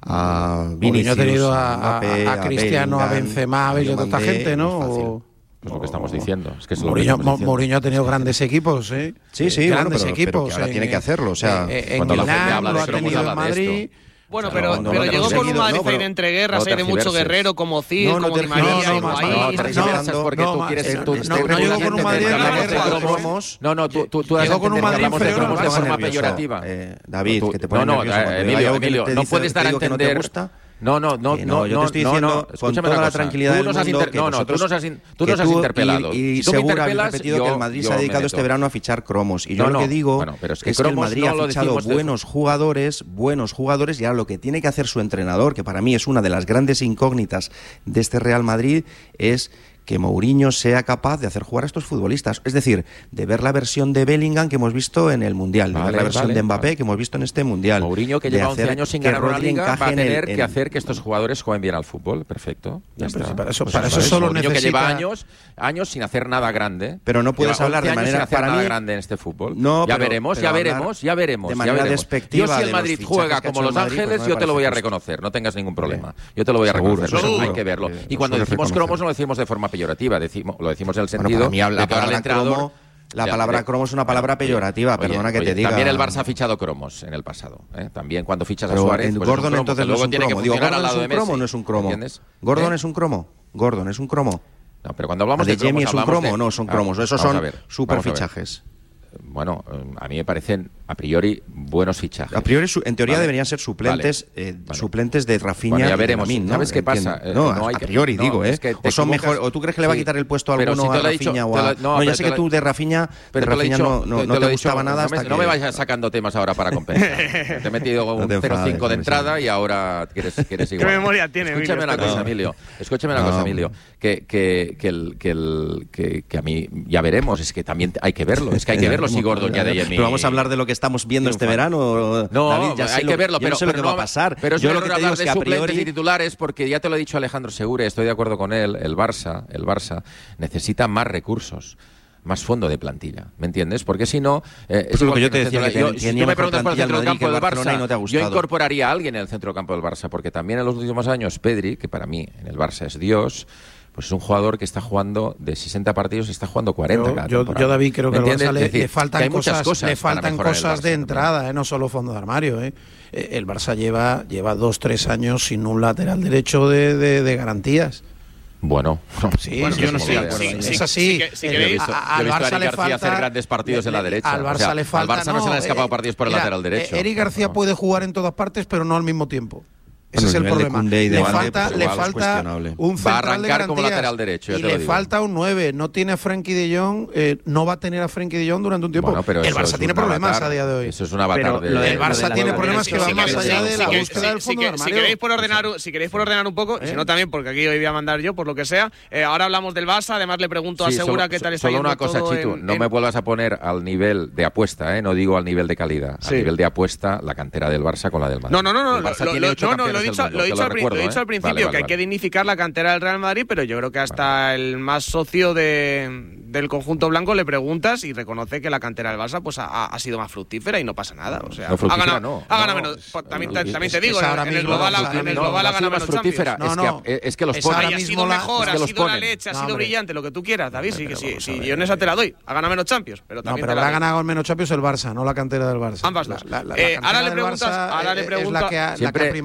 D: a Vinicius,
F: ha tenido a,
D: Mbappé,
F: a, a Cristiano, a, Bellingham, a Benzema, a Bello, tanta gente, ¿no?
G: O... Es lo que estamos diciendo. Es que es
F: Mourinho,
G: lo que
F: Mourinho ha tenido grandes equipos, ¿eh?
D: Sí, sí,
F: grandes
D: bueno, pero,
F: equipos.
D: Pero que ahora
F: eh,
D: tiene que hacerlo, o sea,
F: eh, en Milán lo ha tenido en Madrid.
B: Bueno,
D: o sea,
B: pero,
D: no, no
B: pero
D: lo
B: llegó con un Madrid
D: no,
B: ahí de entreguerras, hay de mucho guerrero, como Cid,
D: no, no
B: como Di María,
F: no, no,
B: Higuaín.
F: no,
G: no, tergiversas porque tú quieres...
F: No llegó con un Madrid de
G: cromos. No, no, tú, tú, tú has
F: llegó con un Madrid
G: hablamos de cromos de
F: inferior,
G: forma
D: nervioso,
G: peyorativa.
D: Eh, David,
G: tú,
D: que te pone
G: no, no,
D: nervioso,
G: eh, Emilio, Emilio,
D: te
G: no
D: dice,
G: puedes dar a
D: te digo que
G: entender...
D: no te gusta.
G: No, no, no,
D: no,
G: no,
D: yo te estoy
G: no,
D: diciendo
G: no,
D: con
G: escúchame
D: toda
G: una
D: la
G: cosa.
D: tranquilidad
G: Tú
D: del
G: nos has
D: mundo
G: inter...
D: que
G: No, no, tú
D: nosotros,
G: nos has, in... tú
D: que
G: nos has
D: tú
G: interpelado.
D: Y, y
G: si tú me
D: seguro
G: interpelas,
D: habéis repetido
G: yo,
D: que el Madrid
G: yo
D: se ha dedicado
G: me
D: este verano a fichar cromos. Y yo
G: no,
D: lo que
G: no,
D: digo
G: bueno, pero es que,
D: es que el
G: cromos
D: Madrid
G: no
D: ha
G: lo
D: fichado
G: decimos
D: buenos jugadores, buenos jugadores, y ahora lo que tiene que hacer su entrenador, que para mí es una de las grandes incógnitas de este Real Madrid, es que Mourinho sea capaz de hacer jugar a estos futbolistas. Es decir, de ver la versión de Bellingham que hemos visto en el Mundial,
G: vale,
D: de ver la versión
G: vale,
D: de Mbappé
G: vale.
D: que hemos visto en este Mundial.
G: Mourinho, que lleva once años sin ganar una liga, va a tener
D: en,
G: que hacer que estos jugadores jueguen bien al fútbol. Perfecto. Ya
F: no,
G: está.
F: Para eso,
G: pues
F: para eso,
G: eso
F: solo
G: Mourinho
F: necesita...
G: que lleva años, años sin hacer nada grande.
D: Pero no puedes
G: lleva
D: hablar de
G: años
D: manera
G: sin hacer
D: para
G: nada
D: mí,
G: grande en este fútbol.
D: No,
G: ya
D: pero,
G: veremos,
D: pero
G: ya veremos, ya veremos.
D: De manera
G: ya veremos.
D: despectiva.
G: Yo si el
D: de
G: Madrid
D: los
G: juega
D: que ha
G: como
D: hecho
G: Los
D: Madrid,
G: Ángeles,
D: pues no
G: yo te lo voy a
D: parece
G: reconocer, no tengas ningún problema. Yo te lo voy a
D: Seguro,
G: reconocer,
D: seguro,
G: hay que verlo.
D: que
G: Y cuando
D: lo
G: decimos
D: reconocer.
G: cromos no lo decimos de forma peyorativa, decimos, lo decimos en el sentido
D: Bueno, para mí
G: de
D: la
G: que ahora el
D: palabra
G: entrenador...
D: cromo, la
G: Ya,
D: palabra
G: de-
D: cromo es una palabra peyorativa,
G: Oye,
D: perdona que
G: oye,
D: te diga.
G: También el Barça ha fichado cromos en el pasado. ¿eh? También cuando fichas a
D: Pero
G: Suárez,
D: en
G: pues es un
D: Gordon
G: cromo,
D: entonces
G: que
D: no es
G: luego
D: un
G: tiene que
D: cromo. Digo,
G: funcionar
D: ¿Gordon
G: al
D: es
G: lado
D: un
G: de
D: cromo
G: Messi.
D: o no es un cromo?
G: ¿Entiendes?
D: ¿Gordon
G: ¿Eh?
D: es un cromo? ¿Gordon es un cromo?
G: No, pero cuando hablamos de
D: ¿De Jamie
G: cromos,
D: es un
G: hablamos
D: cromo?
G: de-
D: No, son
G: Ah,
D: cromos. Esos
G: vamos a
D: son
G: ver,
D: super
G: vamos a ver.
D: fichajes.
G: Bueno, eh, a mí me parecen a priori buenos fichajes.
D: A priori, su- en teoría
G: Vale.
D: deberían ser suplentes,
G: Vale.
D: eh,
G: Vale.
D: suplentes de Rafinha.
G: Bueno, ya
D: y de
G: veremos.
D: Lamine, ¿no?
G: ¿Sabes qué
D: Entiendo.
G: pasa? Eh,
D: No,
G: no hay
D: a
G: que-
D: priori
G: no,
D: digo, ¿eh?
G: es que te
D: O son
G: equivocas.
D: mejor, o tú crees que le va a
G: Sí.
D: quitar el puesto a
G: Pero
D: alguno
G: si te
D: a
G: lo he dicho,
D: Rafinha o
G: te
D: a...
G: lo-
D: No,
G: no,
D: ya
G: pero
D: sé
G: te
D: que
G: lo-
D: tú de Rafinha,
G: Pero
D: de
G: te lo he
D: Rafinha
G: dicho,
D: no, no,
G: te-
D: no
G: te
D: te
G: lo he dicho,
D: gustaba nada
G: no me,
D: hasta
G: no
D: que...
G: me vayas sacando temas ahora para compensar. Te he metido
D: No
G: un
D: te
G: cero coma cinco
D: enfades,
G: de
D: no me
G: entrada
D: sé.
G: y ahora quieres, quieres igual.
B: memoria tiene,
G: Escúchame
B: Emilio,
G: una cosa,
D: no.
G: Emilio. Escúchame una
D: No.
G: cosa, Emilio. Que, que, que, el, que, el, que, que a mí ya veremos. Es que también hay que verlo. Es que hay que verlo si Gordon ya de Jamie.
D: Pero vamos a hablar de lo que estamos viendo este
G: triunfa.
D: verano.
G: No,
D: David, ya sé
G: hay
D: lo-
G: que verlo,
D: yo
G: pero
D: no sé lo
G: pero
D: que va
G: no-
D: a pasar.
G: Pero es
D: yo
G: un
D: lo que
G: error
D: te digo
G: hablar
D: es
G: de
D: que a
G: suplentes
D: priori...
G: y titulares, porque ya te lo ha dicho Alejandro Segura, estoy de acuerdo con él, el Barça, el Barça necesita más recursos, más fondo de plantilla, ¿me entiendes? Porque si no, eh, es
D: Lo
G: igual
D: que yo
G: en
D: te
G: el
D: decía,
G: centro-
D: que
G: yo-
D: tenía
G: si tú me
D: mejor
G: preguntas por el
D: plantilla el
G: centro del
D: Madrid
G: campo
D: que el
G: del
D: Barcelona y
G: Barça,
D: no te ha
G: yo
D: gustado.
G: incorporaría a alguien en el centro del campo del Barça, porque también en los últimos años Pedri, que para mí en el Barça es Dios, pues es un jugador que está jugando de sesenta partidos y está jugando cuarenta
F: Yo,
G: cada
F: yo,
G: temporada.
F: yo, David, creo que
G: ¿Me
F: al Barça
G: entiendes?
F: le,
G: Es decir,
F: le faltan
G: que hay muchas
F: cosas,
G: cosas
F: le
G: para
F: faltan
G: mejorar el
F: cosas
G: Barça
F: de
G: también.
F: entrada, ¿eh? No solo fondo de armario. ¿eh? Eh, El Barça lleva, lleva dos, tres años sin un lateral derecho de, de, de garantías.
G: Bueno,
F: Sí,
B: Bueno,
F: sí,
B: yo no
F: sí,
B: sé,
F: sí,
B: sí,
F: es
B: sí,
F: así.
B: sí que- sí
F: Eh,
B: que
G: Yo he
B: veis-
G: visto,
F: a-
G: yo he
F: al
G: visto a
F: Barça
G: Eric
F: le
G: García
F: falta
G: hacer grandes partidos en la derecha.
F: Al Barça
G: O sea,
F: le falta.
G: al Barça no, se le han escapado
F: eh,
G: partidos por el
F: mira,
G: lateral derecho.
F: eh, Eric García
G: No.
F: puede jugar en todas partes, pero no al mismo tiempo. Ese
D: Bueno,
F: es
D: el
F: el
D: nivel de
F: problema.
D: Koundé y de
F: Le
D: Bale,
F: falta,
D: pues
F: le
D: igual es
F: falta
D: cuestionable.
F: un
G: Va a
F: central de
G: arrancar como
F: garantías
G: lateral derecho, ya
F: y
G: te lo
F: le
G: digo.
F: falta un nueve. No tiene a Frenkie de Jong, eh, no va a tener a Frenkie de Jong durante un tiempo.
G: Bueno, pero
F: el
G: eso
F: Barça
G: es
F: tiene
G: un
F: problemas
G: avatar.
F: a día de hoy.
G: Eso es un avatar
H: Pero
G: de...
H: lo de-
F: El
H: lo
F: Barça
H: de la-
F: tiene
H: lo de-
F: problemas
B: Sí,
F: que
B: sí,
F: van
B: sí,
F: más
B: sí,
F: allá
B: sí,
F: de
B: sí,
F: la
B: que-
F: búsqueda
B: sí,
F: del
B: sí,
F: fondo
B: que-
F: de
B: Si
F: armario.
B: queréis por ordenar, un- si queréis por ordenar un poco, y si no también, porque aquí hoy voy a mandar yo, por lo que sea. eh, ahora hablamos del Barça, además le pregunto a
G: Sí,
B: Segura
G: solo-
B: qué tal está
G: Solo
B: yendo
G: una cosa,
B: todo
G: Chitu,
B: en-
G: no
B: en-
G: me vuelvas a poner al nivel de apuesta, ¿eh? No digo al nivel de calidad,
B: Sí.
G: al nivel de apuesta, la cantera del Barça con la del Madrid.
B: No, no, no, no,
G: El
B: lo,
G: Barça
B: lo-
G: tiene
B: lo-
G: ocho
B: no, no, lo he
G: campeones del
B: dicho,
G: mundo,
B: lo he
G: te
B: dicho, al, pri-
G: recuerdo,
B: lo he dicho
G: ¿eh?
B: al principio,
G: Vale, vale,
B: que hay
G: vale.
B: que dignificar la cantera del Real Madrid, pero yo creo que hasta el más socio de, del conjunto blanco le preguntas y reconoce que la cantera del Barça pues ha, ha sido más fructífera y no pasa nada. O sea,
G: No, fructífera
B: ha ganado,
G: no.
B: ha ganado
G: No,
B: menos. Pues, también,
G: no,
B: te, también
F: es-
B: te digo,
F: es
B: en,
F: ahora
B: en el
F: mismo
B: global,
F: la-
B: ha- en el
F: no,
B: global
G: no
B: ha
G: ha sido
B: ganado
G: más
B: menos
G: fructífera,
B: Champions.
F: No,
G: es,
F: no.
G: que, es que los
F: Es
G: pone.
F: ahora
B: Ay, ha
F: mismo
B: sido
F: la-
B: mejor,
G: es
B: ha
G: que los
B: sido la
G: pone.
B: leche, ha
F: No,
B: sido
F: hombre.
B: brillante, lo que tú quieras, David.
F: No,
B: Sí, que
F: pero
B: sí,
F: vamos a
B: sí,
F: ver.
B: yo en esa te la doy. Ha ganado menos Champions, pero
F: No,
B: también
F: pero
B: te la
F: habrá
B: doy.
F: ganado menos Champions el Barça, no la cantera del Barça.
B: Ambas
F: La-
B: dos.
F: la- la
B: Eh,
F: cantera
B: ahora le
F: del
B: preguntas-
F: Barça
B: ahora le
F: es
B: pregunta-
F: la que ha, la que
G: Siempre-
F: ha primado en el
B: Ahora le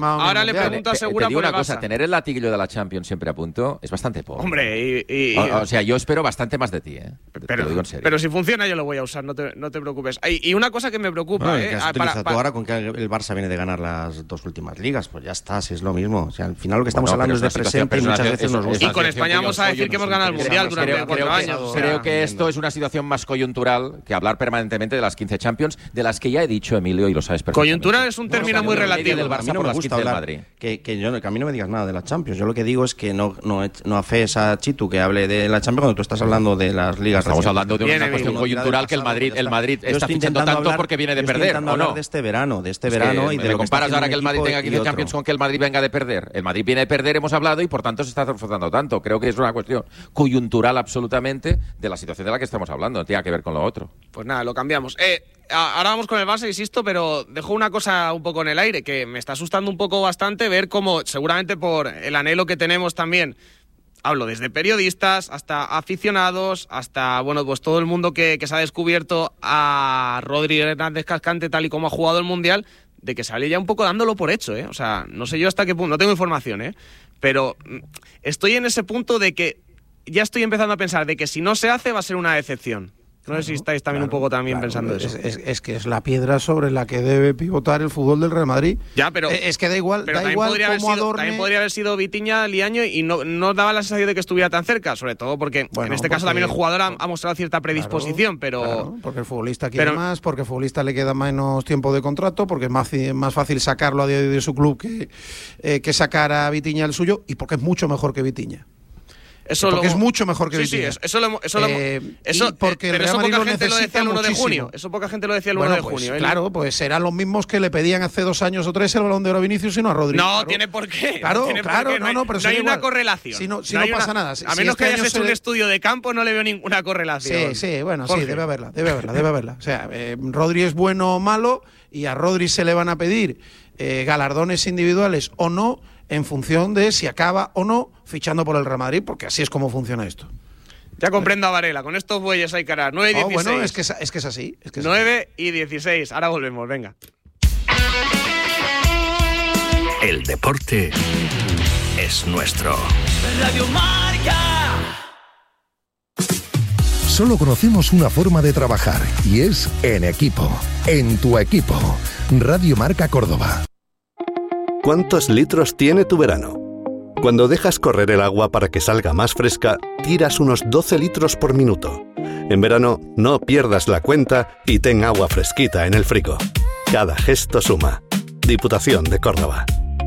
B: le pregunto a Segura
G: te digo
B: por el
G: una cosa,
B: Barça.
G: tener el latiguillo de la Champions siempre a punto es bastante poco.
B: Hombre, y, y,
G: o, o sea, yo espero bastante más de ti, ¿eh? Te
B: pero,
G: lo digo en serio.
B: pero si funciona yo lo voy a usar, no te, no te preocupes. Y, y una cosa que me preocupa,
D: Bueno,
B: ¿eh?
D: ¿qué has
B: Ah,
D: utilizado
B: para,
D: tú ahora con que el Barça viene de ganar las dos últimas ligas? Pues ya está, si es lo mismo. O sea, al final lo que estamos
G: Bueno,
D: hablando es
G: pero
D: de
G: es una situación-
D: presente y
G: pero es
D: muchas
G: una-
D: veces
G: es-
D: nos
G: es
D: gusta.
B: y con España vamos a decir que hemos ganado el Mundial durante
G: creo,
B: cuatro
G: creo que,
B: años. o sea,
G: creo que esto es una situación más coyuntural que hablar permanentemente de las quince Champions, de las que ya he dicho, Emilio, y lo sabes perfectamente.
B: Coyuntura es un término muy relativo.
G: Del
D: A mí
G: Barça
D: no
G: por
D: me
G: las
D: gusta
G: quince del
D: hablar
G: Madrid.
D: que, que, yo, que a mí no me digas nada de la Champions. Yo lo que digo es que no, no, no afees a Chitu que hable de la Champions cuando tú estás hablando de las ligas.
G: Estamos
D: recientes.
G: hablando de
B: Bien,
G: una
B: Emilio.
G: cuestión coyuntural que el Madrid, el Madrid
D: Yo
G: está
D: estoy
G: fichando
D: intentando
G: tanto
D: hablar-
G: porque viene de
D: yo estoy
G: perder,
D: intentando
G: ¿o no?
D: hablar de este verano, de este
G: Es que
D: verano y de
G: me
D: lo que está
G: comparas
D: haciendo
G: ahora
D: un
G: que el Madrid
D: equipo
G: tenga
D: y
G: quince
D: otro.
G: Champions con que el Madrid venga de perder. El Madrid viene de perder, hemos hablado, y por tanto se está reforzando tanto. Creo que es una cuestión coyuntural absolutamente de la situación de la que estamos hablando. No tiene que ver con lo otro.
B: Pues nada, lo cambiamos. Eh, a- ahora vamos con el Barça, insisto, pero dejo una cosa un poco en el aire, que me está asustando un poco bastante ver cómo, seguramente por el anhelo que tenemos también, hablo desde periodistas hasta aficionados, hasta, bueno, pues todo el mundo que, que se ha descubierto a Rodri Hernández Cascante tal y como ha jugado el Mundial, de que sale ya un poco dándolo por hecho, ¿eh? O sea, no sé yo hasta qué punto, no tengo información, ¿eh? Pero mm, estoy en ese punto de que ya estoy empezando a pensar de que si no se hace va a ser una decepción. No sé si estáis también un poco también
F: Claro,
B: pensando
F: es,
B: eso.
F: Es, es que es la piedra sobre la que debe pivotar el fútbol del Real Madrid.
B: Ya, pero
F: Eh, es que da igual,
B: pero
F: da
B: también
F: igual
B: podría haber
F: cómo
B: sido,
F: adorne.
B: también podría haber sido Vitinha, Liaño, y no, no daba la sensación de que estuviera tan cerca, sobre todo porque
F: Bueno,
B: en este caso
F: porque-
B: también el jugador ha, ha mostrado cierta predisposición,
F: Claro,
B: pero
F: claro, porque el futbolista quiere
B: pero-
F: más, porque el futbolista le queda menos tiempo de contrato, porque es más, más fácil sacarlo a día de hoy de su club que, eh, que sacar a Vitinha el suyo, y porque es mucho mejor que Vitinha.
B: eso
F: porque
B: lo-
F: es mucho mejor que
B: sí,
F: Vitinha.
B: sí, eso, eso lo hemos- eso lo hemos-
F: Eh,
B: eso-
F: y porque
B: eh,
F: el
B: pero
F: Real
B: eso
F: Madrid
B: poca
F: lo
B: gente lo decía
F: necesita
B: el uno de
F: muchísimo.
B: junio. Eso poca gente lo decía el
F: Bueno,
B: uno de
F: pues,
B: junio. ¿eh?
F: claro, pues serán los mismos que le pedían hace dos años o tres el Balón de Oro a Vinicius y no a Rodri.
B: No,
F: Claro.
B: tiene por qué.
F: Claro,
B: no tiene por
F: claro,
B: qué,
F: no,
B: hay-
F: no, pero
B: no
F: sería
B: hay una
F: igual.
B: correlación.
F: Si no- si
B: No
F: no
B: hay
F: pasa
B: una-
F: nada. Si-
B: a
F: si
B: menos
F: este
B: que hayas
F: año
B: hecho
F: se
B: un
F: le-
B: estudio de campo, no le veo ninguna correlación.
F: Sí, sí, bueno,
B: Jorge.
F: sí, debe haberla, debe haberla, debe haberla. O sea, eh, Rodri es bueno o malo, y a Rodri se le van a pedir eh, galardones individuales o no, en función de si acaba o no fichando por el Real Madrid, porque así es como funciona esto.
B: Ya comprendo a Varela, con estos bueyes hay que arar. nueve y
F: Oh,
B: dieciséis.
F: bueno, es que es, es que es así. Es que es así.
B: nueve y dieciséis. Ahora volvemos, venga.
A: El deporte es nuestro.
H: Radio Marca.
I: Solo conocemos una forma de trabajar y es en equipo. En tu equipo. Radio Marca Córdoba.
J: ¿Cuántos litros tiene tu verano? Cuando dejas correr el agua para que salga más fresca, tiras unos doce litros por minuto. En verano, no pierdas la cuenta y ten agua fresquita en el frigo. Cada gesto suma. Diputación de Córdoba.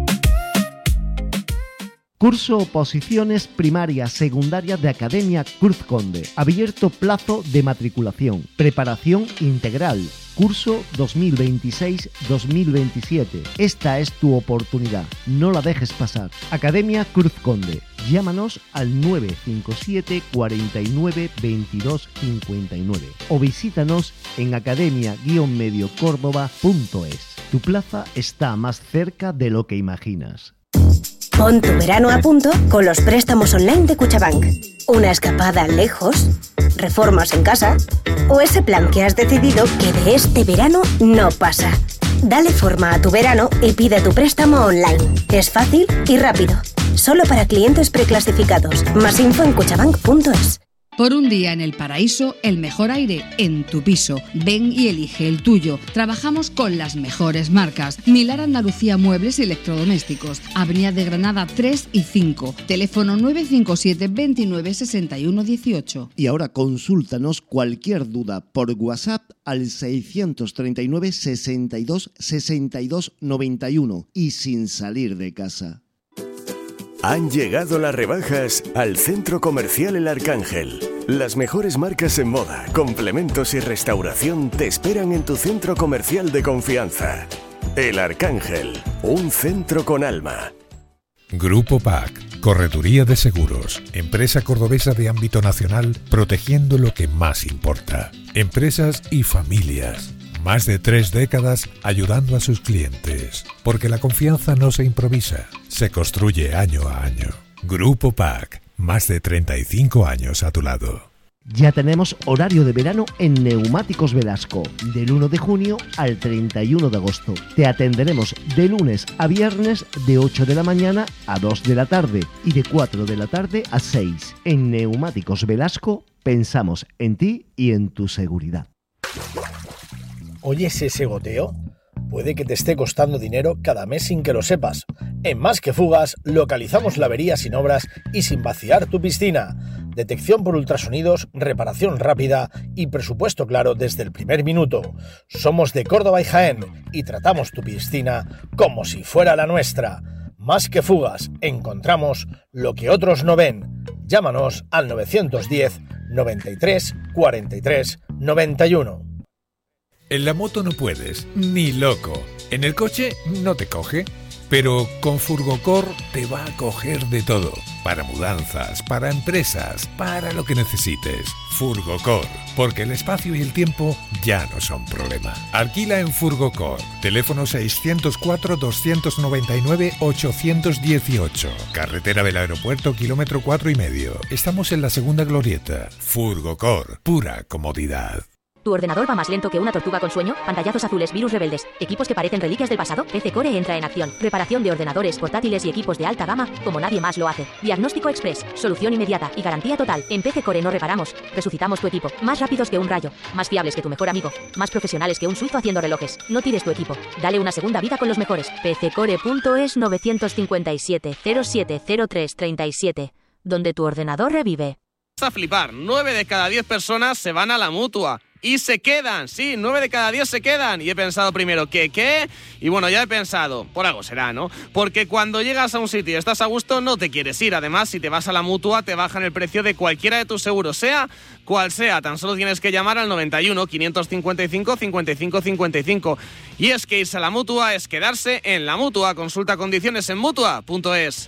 K: Curso Oposiciones Primarias Secundarias de Academia Cruz Conde. Abierto plazo de matriculación. Preparación integral. Curso dos mil veintiséis dos mil veintisiete. Esta es tu oportunidad. No la dejes pasar. Academia Cruz Conde. Llámanos al nueve cinco siete cuarenta y nueve veintidós cincuenta y nueve o visítanos en academia guion medio córdoba punto es. Tu plaza está más cerca de lo que imaginas.
L: Pon tu verano a punto con los préstamos online de Cuchabank. Una escapada lejos, reformas en casa o ese plan que has decidido que de este verano no pasa. Dale forma a tu verano y pide tu préstamo online. Es fácil y rápido. Solo para clientes preclasificados. Más info en cuchabank punto es.
M: Por un día en el paraíso, el mejor aire en tu piso. Ven y elige el tuyo. Trabajamos con las mejores marcas. Milar Andalucía Muebles y Electrodomésticos. Avenida de Granada tres y cinco. Teléfono nueve cinco siete veintinueve sesenta y uno dieciocho.
K: Y ahora consúltanos cualquier duda por WhatsApp al seiscientos treinta y nueve sesenta y dos sesenta y dos noventa y uno y sin salir de casa.
N: Han llegado las rebajas al Centro Comercial El Arcángel. Las mejores marcas en moda, complementos y restauración te esperan en tu centro comercial de confianza. El Arcángel, un centro con alma.
O: Grupo P A C, Correduría de Seguros, empresa cordobesa de ámbito nacional, protegiendo lo que más importa. Empresas y familias. Más de tres décadas ayudando a sus clientes, porque la confianza no se improvisa, se construye año a año. Grupo P A C, más de treinta y cinco años a tu lado.
K: Ya tenemos horario de verano en Neumáticos Velasco, del uno de junio al treinta y uno de agosto. Te atenderemos de lunes a viernes de ocho de la mañana a dos de la tarde y de cuatro de la tarde a seis. En Neumáticos Velasco pensamos en ti y en tu seguridad.
P: ¿Oyes ese goteo? Puede que te esté costando dinero cada mes sin que lo sepas. En Más que Fugas localizamos la avería sin obras y sin vaciar tu piscina. Detección por ultrasonidos, reparación rápida y presupuesto claro desde el primer minuto. Somos de Córdoba y Jaén y tratamos tu piscina como si fuera la nuestra. Más que Fugas, encontramos lo que otros no ven. Llámanos al nueve uno cero, noventa y tres, cuarenta y tres, noventa y uno.
O: En la moto no puedes, ni loco. En el coche no te coge. Pero con Furgocor te va a coger de todo. Para mudanzas, para empresas, para lo que necesites. Furgocor, porque el espacio y el tiempo ya no son problema. Alquila en Furgocor. Teléfono seiscientos cuatro, doscientos noventa y nueve, ochocientos dieciocho. Carretera del Aeropuerto, kilómetro cuatro y medio. Estamos en la segunda glorieta. Furgocor, pura comodidad.
Q: ¿Tu ordenador va más lento que una tortuga con sueño? ¿Pantallazos azules, virus rebeldes, equipos que parecen reliquias del pasado? P C Core entra en acción. Reparación de ordenadores, portátiles y equipos de alta gama como nadie más lo hace. Diagnóstico express, solución inmediata y garantía total. En P C Core no reparamos, resucitamos tu equipo. Más rápidos que un rayo, más fiables que tu mejor amigo, más profesionales que un suizo haciendo relojes. No tires tu equipo, dale una segunda vida con los mejores. P C Core punto es nueve cinco siete, cero siete cero tres tres siete, donde tu ordenador revive.
B: A flipar, nueve de cada diez personas se van a la Mutua. Y se quedan, sí, nueve de cada diez se quedan. Y he pensado primero, ¿qué, qué? Y bueno, ya he pensado, por algo será, ¿no? Porque cuando llegas a un sitio y estás a gusto, no te quieres ir. Además, si te vas a la Mutua, te bajan el precio de cualquiera de tus seguros, sea cual sea. Tan solo tienes que llamar al noventa y uno, quinientos cincuenta y cinco, cincuenta y cinco cincuenta y cinco. Y es que irse a la Mutua es quedarse en la Mutua. Consulta condiciones en mutua punto es.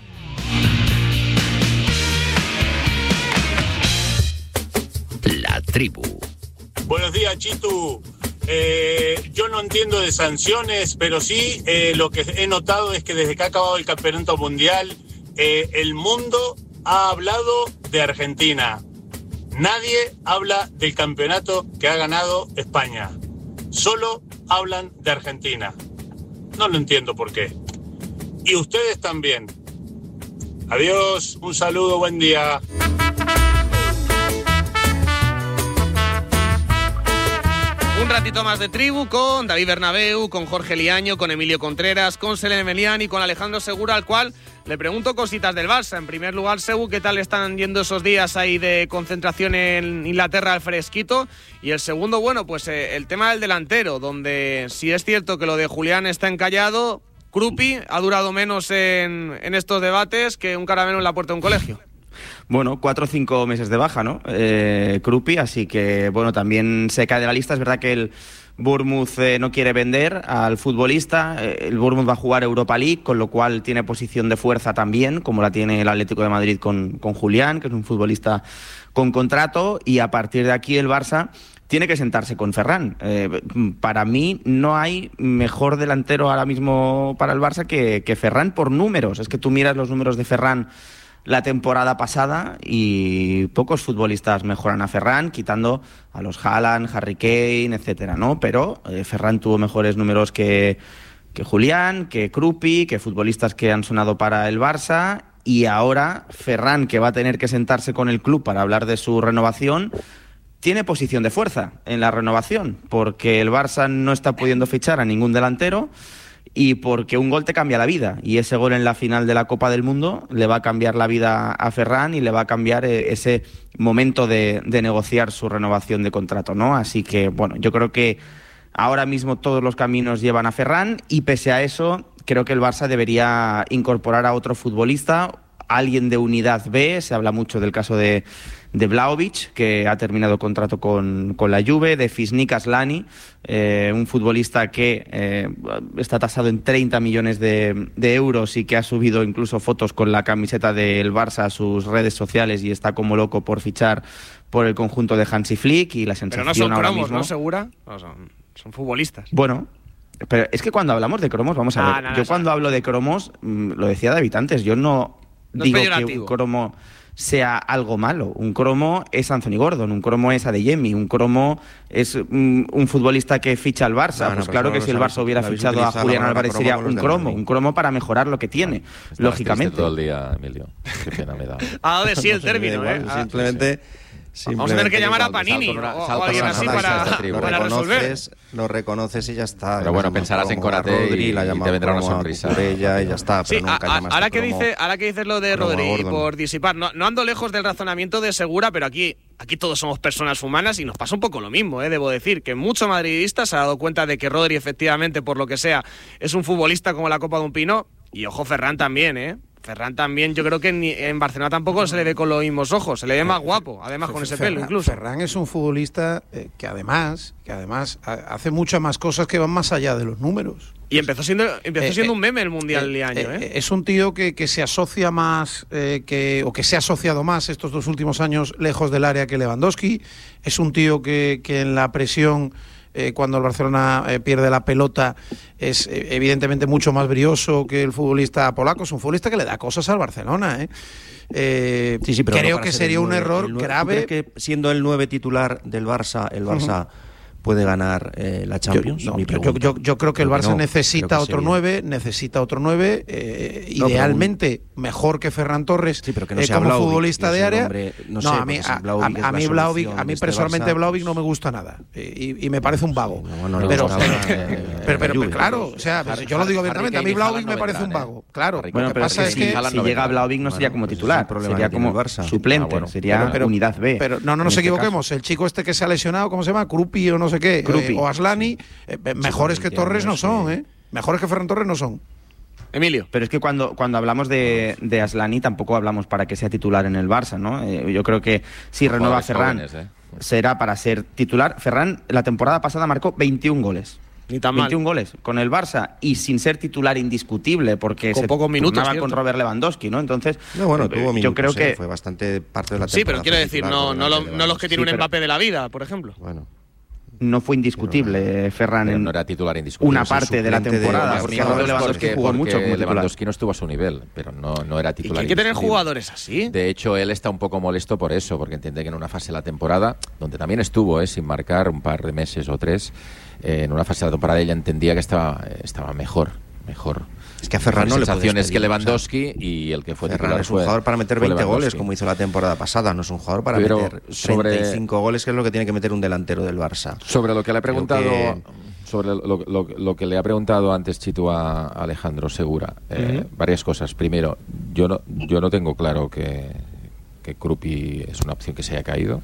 A: La tribu.
R: Buenos días, Chitu. Eh, yo no entiendo de sanciones, pero sí eh, lo que he notado es que desde que ha acabado el campeonato mundial, eh, el mundo ha hablado de Argentina. Nadie habla del campeonato que ha ganado España. Solo hablan de Argentina. No lo entiendo por qué. Y ustedes también. Adiós, un saludo, buen día.
B: Un ratito más de tribu con David Bernabeu, con Jorge Liaño, con Emilio Contreras, con Selene Meliani, con Alejandro Segura, al cual le pregunto cositas del Barça. En primer lugar, Segu, ¿qué tal están yendo esos días ahí de concentración en Inglaterra al fresquito? Y el segundo, bueno, pues eh, el tema del delantero, donde si es cierto que lo de Julián está encallado, Krupi ha durado menos en, en estos debates que un caramelo en la puerta de un colegio.
E: Bueno, cuatro o cinco meses de baja, ¿no? Eh, Krupi, así que, bueno, también se cae de la lista. Es verdad que el Bournemouth eh, no quiere vender al futbolista. Eh, el Bournemouth va a jugar Europa League, con lo cual tiene posición de fuerza también, como la tiene el Atlético de Madrid con, con Julián, que es un futbolista con contrato, y a partir de aquí el Barça tiene que sentarse con Ferran. Eh, para mí no hay mejor delantero ahora mismo para el Barça que, que Ferran por números. Es que tú miras los números de Ferran la temporada pasada y pocos futbolistas mejoran a Ferran, quitando a los Haaland, Harry Kane, etcétera, ¿no? Pero eh, Ferran tuvo mejores números que, que Julián, que Krupi, que futbolistas que han sonado para el Barça, y ahora Ferran, que va a tener que sentarse con el club para hablar de su renovación, tiene posición de fuerza en la renovación, porque el Barça no está pudiendo fichar a ningún delantero y porque un gol te cambia la vida, y ese gol en la final de la Copa del Mundo le va a cambiar la vida a Ferran y le va a cambiar ese momento de, de negociar su renovación de contrato, ¿no? Así que, bueno, yo creo que ahora mismo todos los caminos llevan a Ferran, y pese a eso creo que el Barça debería incorporar a otro futbolista, alguien de unidad B. Se habla mucho del caso de, de Vlahovic, que ha terminado contrato con, con la Juve, de Fisnik Aslani, eh, un futbolista que eh, está tasado en treinta millones de, de euros y que ha subido incluso fotos con la camiseta del Barça a sus redes sociales y está como loco por fichar por el conjunto de Hansi Flick. Y la sensación
B: Pero no son
E: ahora
B: cromos,
E: mismo,
B: ¿no? ¿Segura? No, son, son futbolistas.
E: Bueno, pero es que cuando hablamos de cromos, vamos a
B: Ah,
E: ver,
B: nada,
E: yo
B: eso
E: cuando hablo de cromos, mm, lo decía David antes, yo no,
B: No es
E: digo que
B: peyorativo.
E: un cromo sea algo malo. Un cromo es Anthony Gordon, un cromo es Adeyemi, un cromo es un, un futbolista que ficha al Barça. No, pues no, claro que si el Barça hubiera fichado a Julián Álvarez sería un cromo, un cromo para mejorar lo que tiene, bueno, lógicamente.
G: Todo el día, Emilio. Qué pena me da.
B: Ah, de sí el término, ¿eh?
D: Simplemente...
B: Vamos a tener que llamar a Panini o, o alguien así para, para resolver.
D: Lo reconoces y ya está.
G: Pero bueno, pensarás en Corate y, y te vendrá una sonrisa.
D: Ella y ya está. Pero
B: sí,
D: nunca
B: a, a, ahora, que dice, ahora que dices lo de Rodri, por disipar, no, no ando lejos del razonamiento de Segura, pero aquí, aquí todos somos personas humanas y nos pasa un poco lo mismo, ¿eh? Debo decir que mucho madridista se ha dado cuenta de que Rodri, efectivamente, por lo que sea, es un futbolista como la copa de un pino. Y ojo, Ferran también, ¿eh? Ferran también, yo creo que en, en Barcelona tampoco se le ve con los mismos ojos, se le ve más guapo, además con ese
F: Ferran,
B: pelo incluso.
F: Ferran es un futbolista eh, que además, que además hace muchas más cosas que van más allá de los números.
B: Y empezó siendo, empezó
F: eh,
B: siendo
F: eh,
B: un meme el Mundial de
F: eh,
B: año, ¿eh?
F: ¿eh? Es un tío que, que se asocia más, eh, que, o que se ha asociado más estos dos últimos años lejos del área que Lewandowski. Es un tío que, que en la presión... Eh, cuando el Barcelona eh, pierde la pelota es eh, evidentemente mucho más brioso que el futbolista polaco. Es un futbolista que le da cosas al Barcelona, ¿eh? Eh,
D: sí, sí, pero
F: creo
D: no
F: que sería un
D: nueve,
F: error
D: nueve,
F: grave.
D: ¿Tú crees que siendo el nueve titular del Barça, el Barça uh-huh. puede ganar eh, la Champions?
F: Yo, no, yo, yo, yo creo que el Barça
D: no,
F: necesita
D: que
F: otro nueve, necesita otro nueve, eh, no, idealmente un... mejor que Ferran Torres,
D: sí, pero que no
F: eh,
D: sea
F: como
D: Vlahovic,
F: futbolista de área.
D: Hombre, no,
F: no
D: sé,
F: a mí, a, a, a mí Vlahovic, a mí personalmente este Vlahovic no me gusta nada y, y me parece un vago. Sí, no, no pero, pero, pero, pero, pero, pero claro, o sea, Harry, yo lo digo abiertamente, a mí Vlahovic me parece un vago. Claro,
E: bueno, lo que pasa es que si llega Vlahovic no sería como titular, sería como suplente, sería unidad B.
F: Pero no nos equivoquemos, el chico este que se ha lesionado, ¿cómo se llama? Krupi o no sé qué, o Aslani. Mejores que Torres no son, ¿eh? Mejores que Ferran Torres no son.
B: Emilio.
E: Pero es que cuando, cuando hablamos de, de Aslani tampoco hablamos para que sea titular en el Barça, ¿no? Eh, yo creo que si renueva a Ferran jóvenes, ¿eh? será para ser titular. Ferran la temporada pasada marcó veintiún goles.
B: Ni tan
E: veintiún
B: mal.
E: goles con el Barça y sin ser titular indiscutible porque
B: con
E: se
B: pocos minutos
E: con Robert Lewandowski, ¿no? Entonces,
D: no, bueno, tuvo
E: yo
D: minutos,
E: creo que
D: eh, fue bastante parte de la temporada.
B: Sí, pero quiero decir, no, no, lo, no los que tiene sí, un Mbappé de la vida, por ejemplo.
D: Bueno.
E: No fue indiscutible Ferran en
G: no era titular indiscutible.
E: una parte de la temporada, de porque Robert Lewandowski jugó
G: porque
E: mucho como
G: Lewandowski no estuvo a su nivel, pero no, no era titular.
B: ¿Y hay que tener jugadores así?
G: De hecho, él está un poco molesto por eso, porque entiende que en una fase de la temporada, donde también estuvo, eh, sin marcar un par de meses o tres, eh, en una fase de la temporada ella entendía que estaba, estaba mejor, mejor.
D: Es que a Ferran no le
G: sensaciones que Lewandowski, o sea, y el que fue
D: Ferran
G: titular
D: es un
G: fue,
D: jugador para meter veinte goles como hizo la temporada pasada, no es un jugador para pero meter sobre, treinta y cinco goles, que es lo que tiene que meter un delantero del Barça.
G: Sobre lo que le he preguntado que... sobre lo, lo, lo que le ha preguntado antes Chitu a Alejandro Segura, eh, uh-huh. varias cosas. Primero, yo no yo no tengo claro que que Krupi es una opción que se haya caído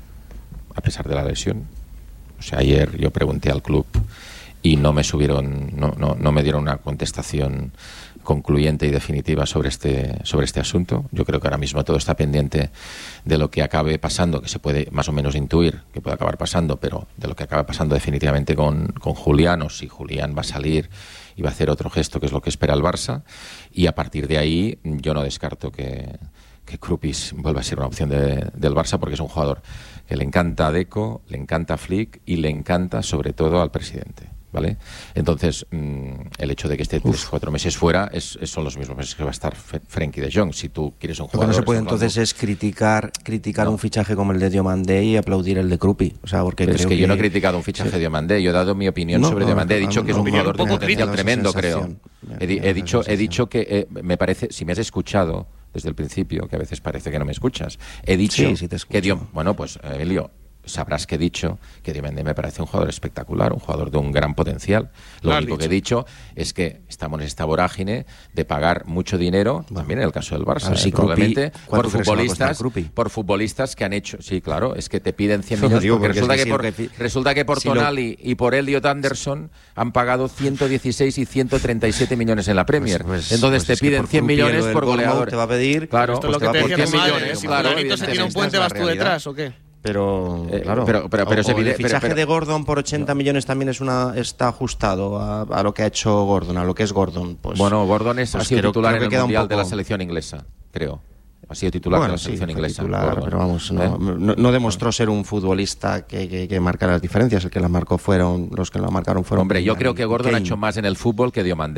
G: a pesar de la lesión. O sea, ayer yo pregunté al club y no me subieron no, no, no me dieron una contestación concluyente y definitiva sobre este sobre este asunto. Yo creo que ahora mismo todo está pendiente de lo que acabe pasando, que se puede más o menos intuir que puede acabar pasando, pero de lo que acabe pasando definitivamente con, con Julián, o si Julián va a salir y va a hacer otro gesto, que es lo que espera el Barça, y a partir de ahí yo no descarto que que Krupis vuelva a ser una opción de, del Barça, porque es un jugador que le encanta a Deco, le encanta a Flick y le encanta sobre todo al presidente, ¿vale? Entonces, mmm, el hecho de que esté tres, cuatro meses fuera es, es, son los mismos meses que va a estar Frenkie de Jong. Si tú quieres un jugador...
D: Lo que no se puede entonces es criticar criticar no. un fichaje como el de Diomandé y aplaudir el de Krupi. O sea, porque
G: Pero
D: creo
G: es que,
D: que
G: yo no he criticado un fichaje sí. de Diomandé, yo he dado mi opinión no, sobre no, Diomandé, he dicho no, que es un jugador de un potencial tremendo, creo. He, he, dicho, he dicho que eh, me parece, si me has escuchado desde el principio, que a veces parece que no me escuchas, he dicho
D: sí, sí te
G: que Diom... Bueno, pues Emilio, sabrás que he dicho que Diomandé me parece un jugador espectacular, un jugador de un gran potencial. Lo único que he dicho es que estamos en esta vorágine de pagar mucho dinero, bueno, también en el caso del Barça,
D: si
G: eh, probablemente
D: Krupi,
G: por futbolistas, por futbolistas que han hecho, sí, claro, es que te piden cien millones, digo, porque, porque resulta, es que que por, que, resulta que por si Tonali lo... y por Elliot Anderson han pagado ciento dieciséis y ciento treinta y siete millones en la Premier. Pues, pues, Entonces pues te piden cien millones por goleador.
D: Te va a pedir,
G: claro,
B: esto es
G: pues
B: lo que te decía
G: cien
B: millones. Si Fulanito se tira un puente, ¿vas tú detrás o qué?
D: Pero,
G: eh,
D: claro,
G: pero, pero, pero
D: o,
G: se pide,
D: el fichaje
G: pero, pero,
D: de Gordon por ochenta no. millones también es una está ajustado a, a lo que ha hecho Gordon, a lo que es Gordon. Pues,
G: bueno, Gordon es,
D: pues
G: ha sido
D: creo,
G: titular
D: creo
G: en
D: que
G: el Mundial
D: poco...
G: de la selección inglesa, creo. Ha sido titular
D: bueno,
G: de la selección
D: sí,
G: inglesa.
D: Titular, pero vamos, no, ¿eh? no, no demostró ser un futbolista que, que, que marca las diferencias. El que las marcó fueron los que lo marcaron fueron.
G: Hombre, yo creo que Gordon
D: Kane.
G: ha hecho más en el fútbol que Diomandé.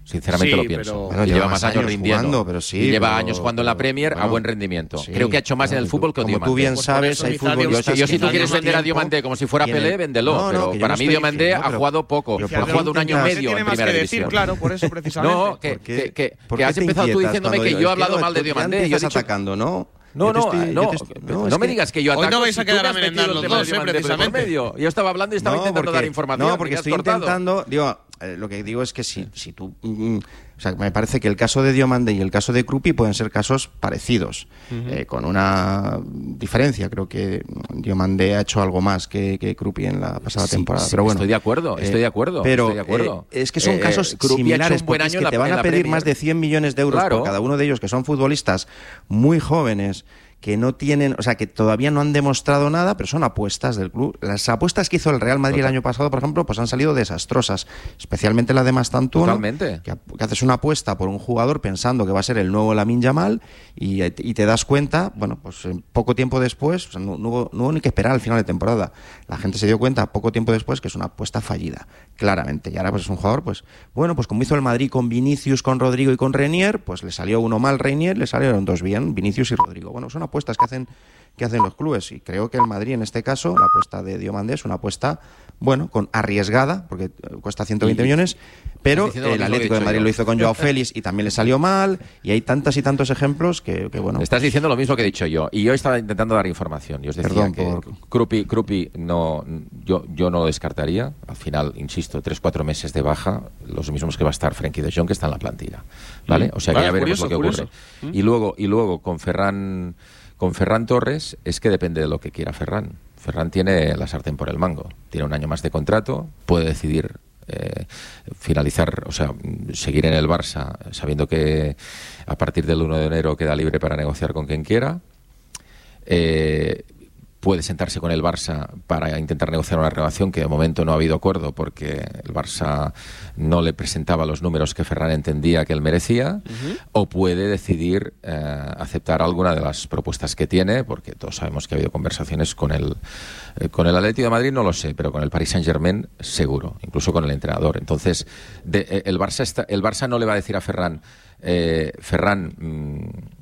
G: Sinceramente
B: Sí,
G: lo pienso.
B: pero-
D: Bueno,
G: y
D: lleva
G: lleva
D: más
G: más años
D: años
G: rindiendo.
D: jugando, pero sí,
G: y lleva
D: pero-
G: años jugando en la Premier
D: bueno,
G: a buen rendimiento.
D: sí,
G: Creo que ha hecho más en el
D: bueno,
G: fútbol que
D: como
G: Diomandé.
D: tú bien
B: Pues por
D: sabes,
B: eso
D: hay
B: quizá
G: Yo,
D: futbolistas
G: yo si
D: que
G: tú
D: llevan
G: quieres
D: más
G: vender a
D: tiempo
G: Diomandé como si fuera
D: y en el-
G: Pelé, véndelo.
D: No, no,
G: pero
D: que yo
G: para
D: no
G: mí
D: estoy
G: Diomandé
D: diciendo,
G: ha
D: pero-
G: jugado poco.
D: pero
G: Ha
D: ¿por qué
G: jugado un año
D: intentas-
G: medio
B: tiene
G: en
B: más
G: primera
B: que decir,
G: división.
B: claro, por eso precisamente.
G: No, que,
D: ¿Por qué-
G: que, que,
D: por
G: que
D: qué
G: has
D: te
G: empezado tú
D: inquietas
G: diciéndome
D: cuando
G: que
D: digo,
G: yo he
D: es que
G: hablado
D: no,
G: mal de
D: tú ya
G: Diomandé. Yo he
D: empiezas
G: dicho-
D: atacando, ¿no?
G: No,
D: Yo te
G: no,
D: estoy-
G: no,
D: yo te estoy-
G: no,
D: es
G: me
D: que-
G: digas que yo
B: Hoy no
G: ataco.
B: vais a
G: si tú
B: quedar
G: me
B: a
G: has metido
B: merendar
G: el
B: los
G: tema de
B: dos, eh,
G: Diomandé por
B: precisamente.
G: medio. Yo estaba hablando y estaba
D: No,
G: intentando
D: porque-
G: dar información.
D: No,
G: y
D: porque
G: me has
D: estoy
G: cortado.
D: intentando, digo, eh, lo que digo es que si, si tú, mm, o sea, me parece que el caso de Diomandé y el caso de Krupi pueden ser casos parecidos,
B: Ujú.
D: eh, con una diferencia. Creo que Diomandé ha hecho algo más que, que Krupi en la pasada
G: Sí,
D: temporada.
G: sí,
D: pero bueno,
G: estoy de acuerdo,
D: eh,
G: estoy de acuerdo,
D: Pero
G: estoy de acuerdo.
D: eh, es que son
G: Eh,
D: casos
G: Krupi ha hecho
D: similares,
G: un buen
D: porque es
G: año
D: que
G: en
D: te
G: la-
D: van
G: en
D: a
G: la
D: pedir
G: Premier.
D: más de cien millones de euros
G: Claro.
D: por cada uno de ellos, que son futbolistas muy jóvenes, que no tienen, o sea, que todavía no han demostrado nada, pero son apuestas del club. Las apuestas que hizo el Real Madrid el año pasado, por ejemplo, pues han salido desastrosas, especialmente la de Mastantuono.
G: Totalmente.
D: Que, que haces una apuesta por un jugador pensando que va a ser el nuevo Lamine Yamal y, y te das cuenta, bueno, pues en poco tiempo después, o sea, no, no hubo, no hubo ni que esperar al final de temporada. La gente se dio cuenta poco tiempo después que es una apuesta fallida, claramente. Y ahora pues es un jugador, pues bueno, pues como hizo el Madrid con Vinicius, con Rodrigo y con Reinier, pues le salió uno mal Reinier, le salieron dos bien, Vinicius y Rodrigo. Bueno, son apuestas que hacen que hacen los clubes, y creo que el Madrid en este caso, la apuesta de Diomandé es una apuesta, bueno, con arriesgada, porque eh, cuesta ciento veinte
G: Y-
D: millones, pero
G: Estás diciendo lo
D: el
G: mismo que he
D: Atlético de
G: dicho
D: Madrid
G: yo.
D: lo hizo con Joao Félix y también le salió mal, y hay tantos y tantos ejemplos que, que bueno.
G: Estás diciendo lo mismo que he dicho yo. Y yo estaba intentando dar información. Yo os decía
D: Perdón
G: que
D: por-
G: Krupi, Krupi no, yo, yo no lo descartaría. Al final, insisto, tres, cuatro meses de baja, los mismos que va a estar Frenkie de Jong, que está en la plantilla. ¿Vale?
B: Mm.
G: O sea que
B: Vale,
G: ya veremos
B: curioso,
G: lo que
B: curioso.
G: ocurre.
B: Mm.
G: Y luego, y luego con Ferran, con Ferran Torres, es que depende de lo que quiera Ferran. Ferran tiene la sartén por el mango. Tiene un año más de contrato, puede decidir eh, finalizar, o sea, seguir en el Barça, sabiendo que a partir del uno de enero queda libre para negociar con quien quiera. Eh, puede sentarse con el Barça para intentar negociar una renovación, que de momento no ha habido acuerdo porque el Barça no le presentaba los números que Ferran entendía que él merecía,
B: Ujú.
G: o puede decidir eh, aceptar alguna de las propuestas que tiene, porque todos sabemos que ha habido conversaciones con el, eh, con el Atlético de Madrid, no lo sé, pero con el Paris Saint-Germain seguro, incluso con el entrenador. Entonces, de, eh, el, Barça está, el Barça no le va a decir a Ferran, eh, Ferran... mmm,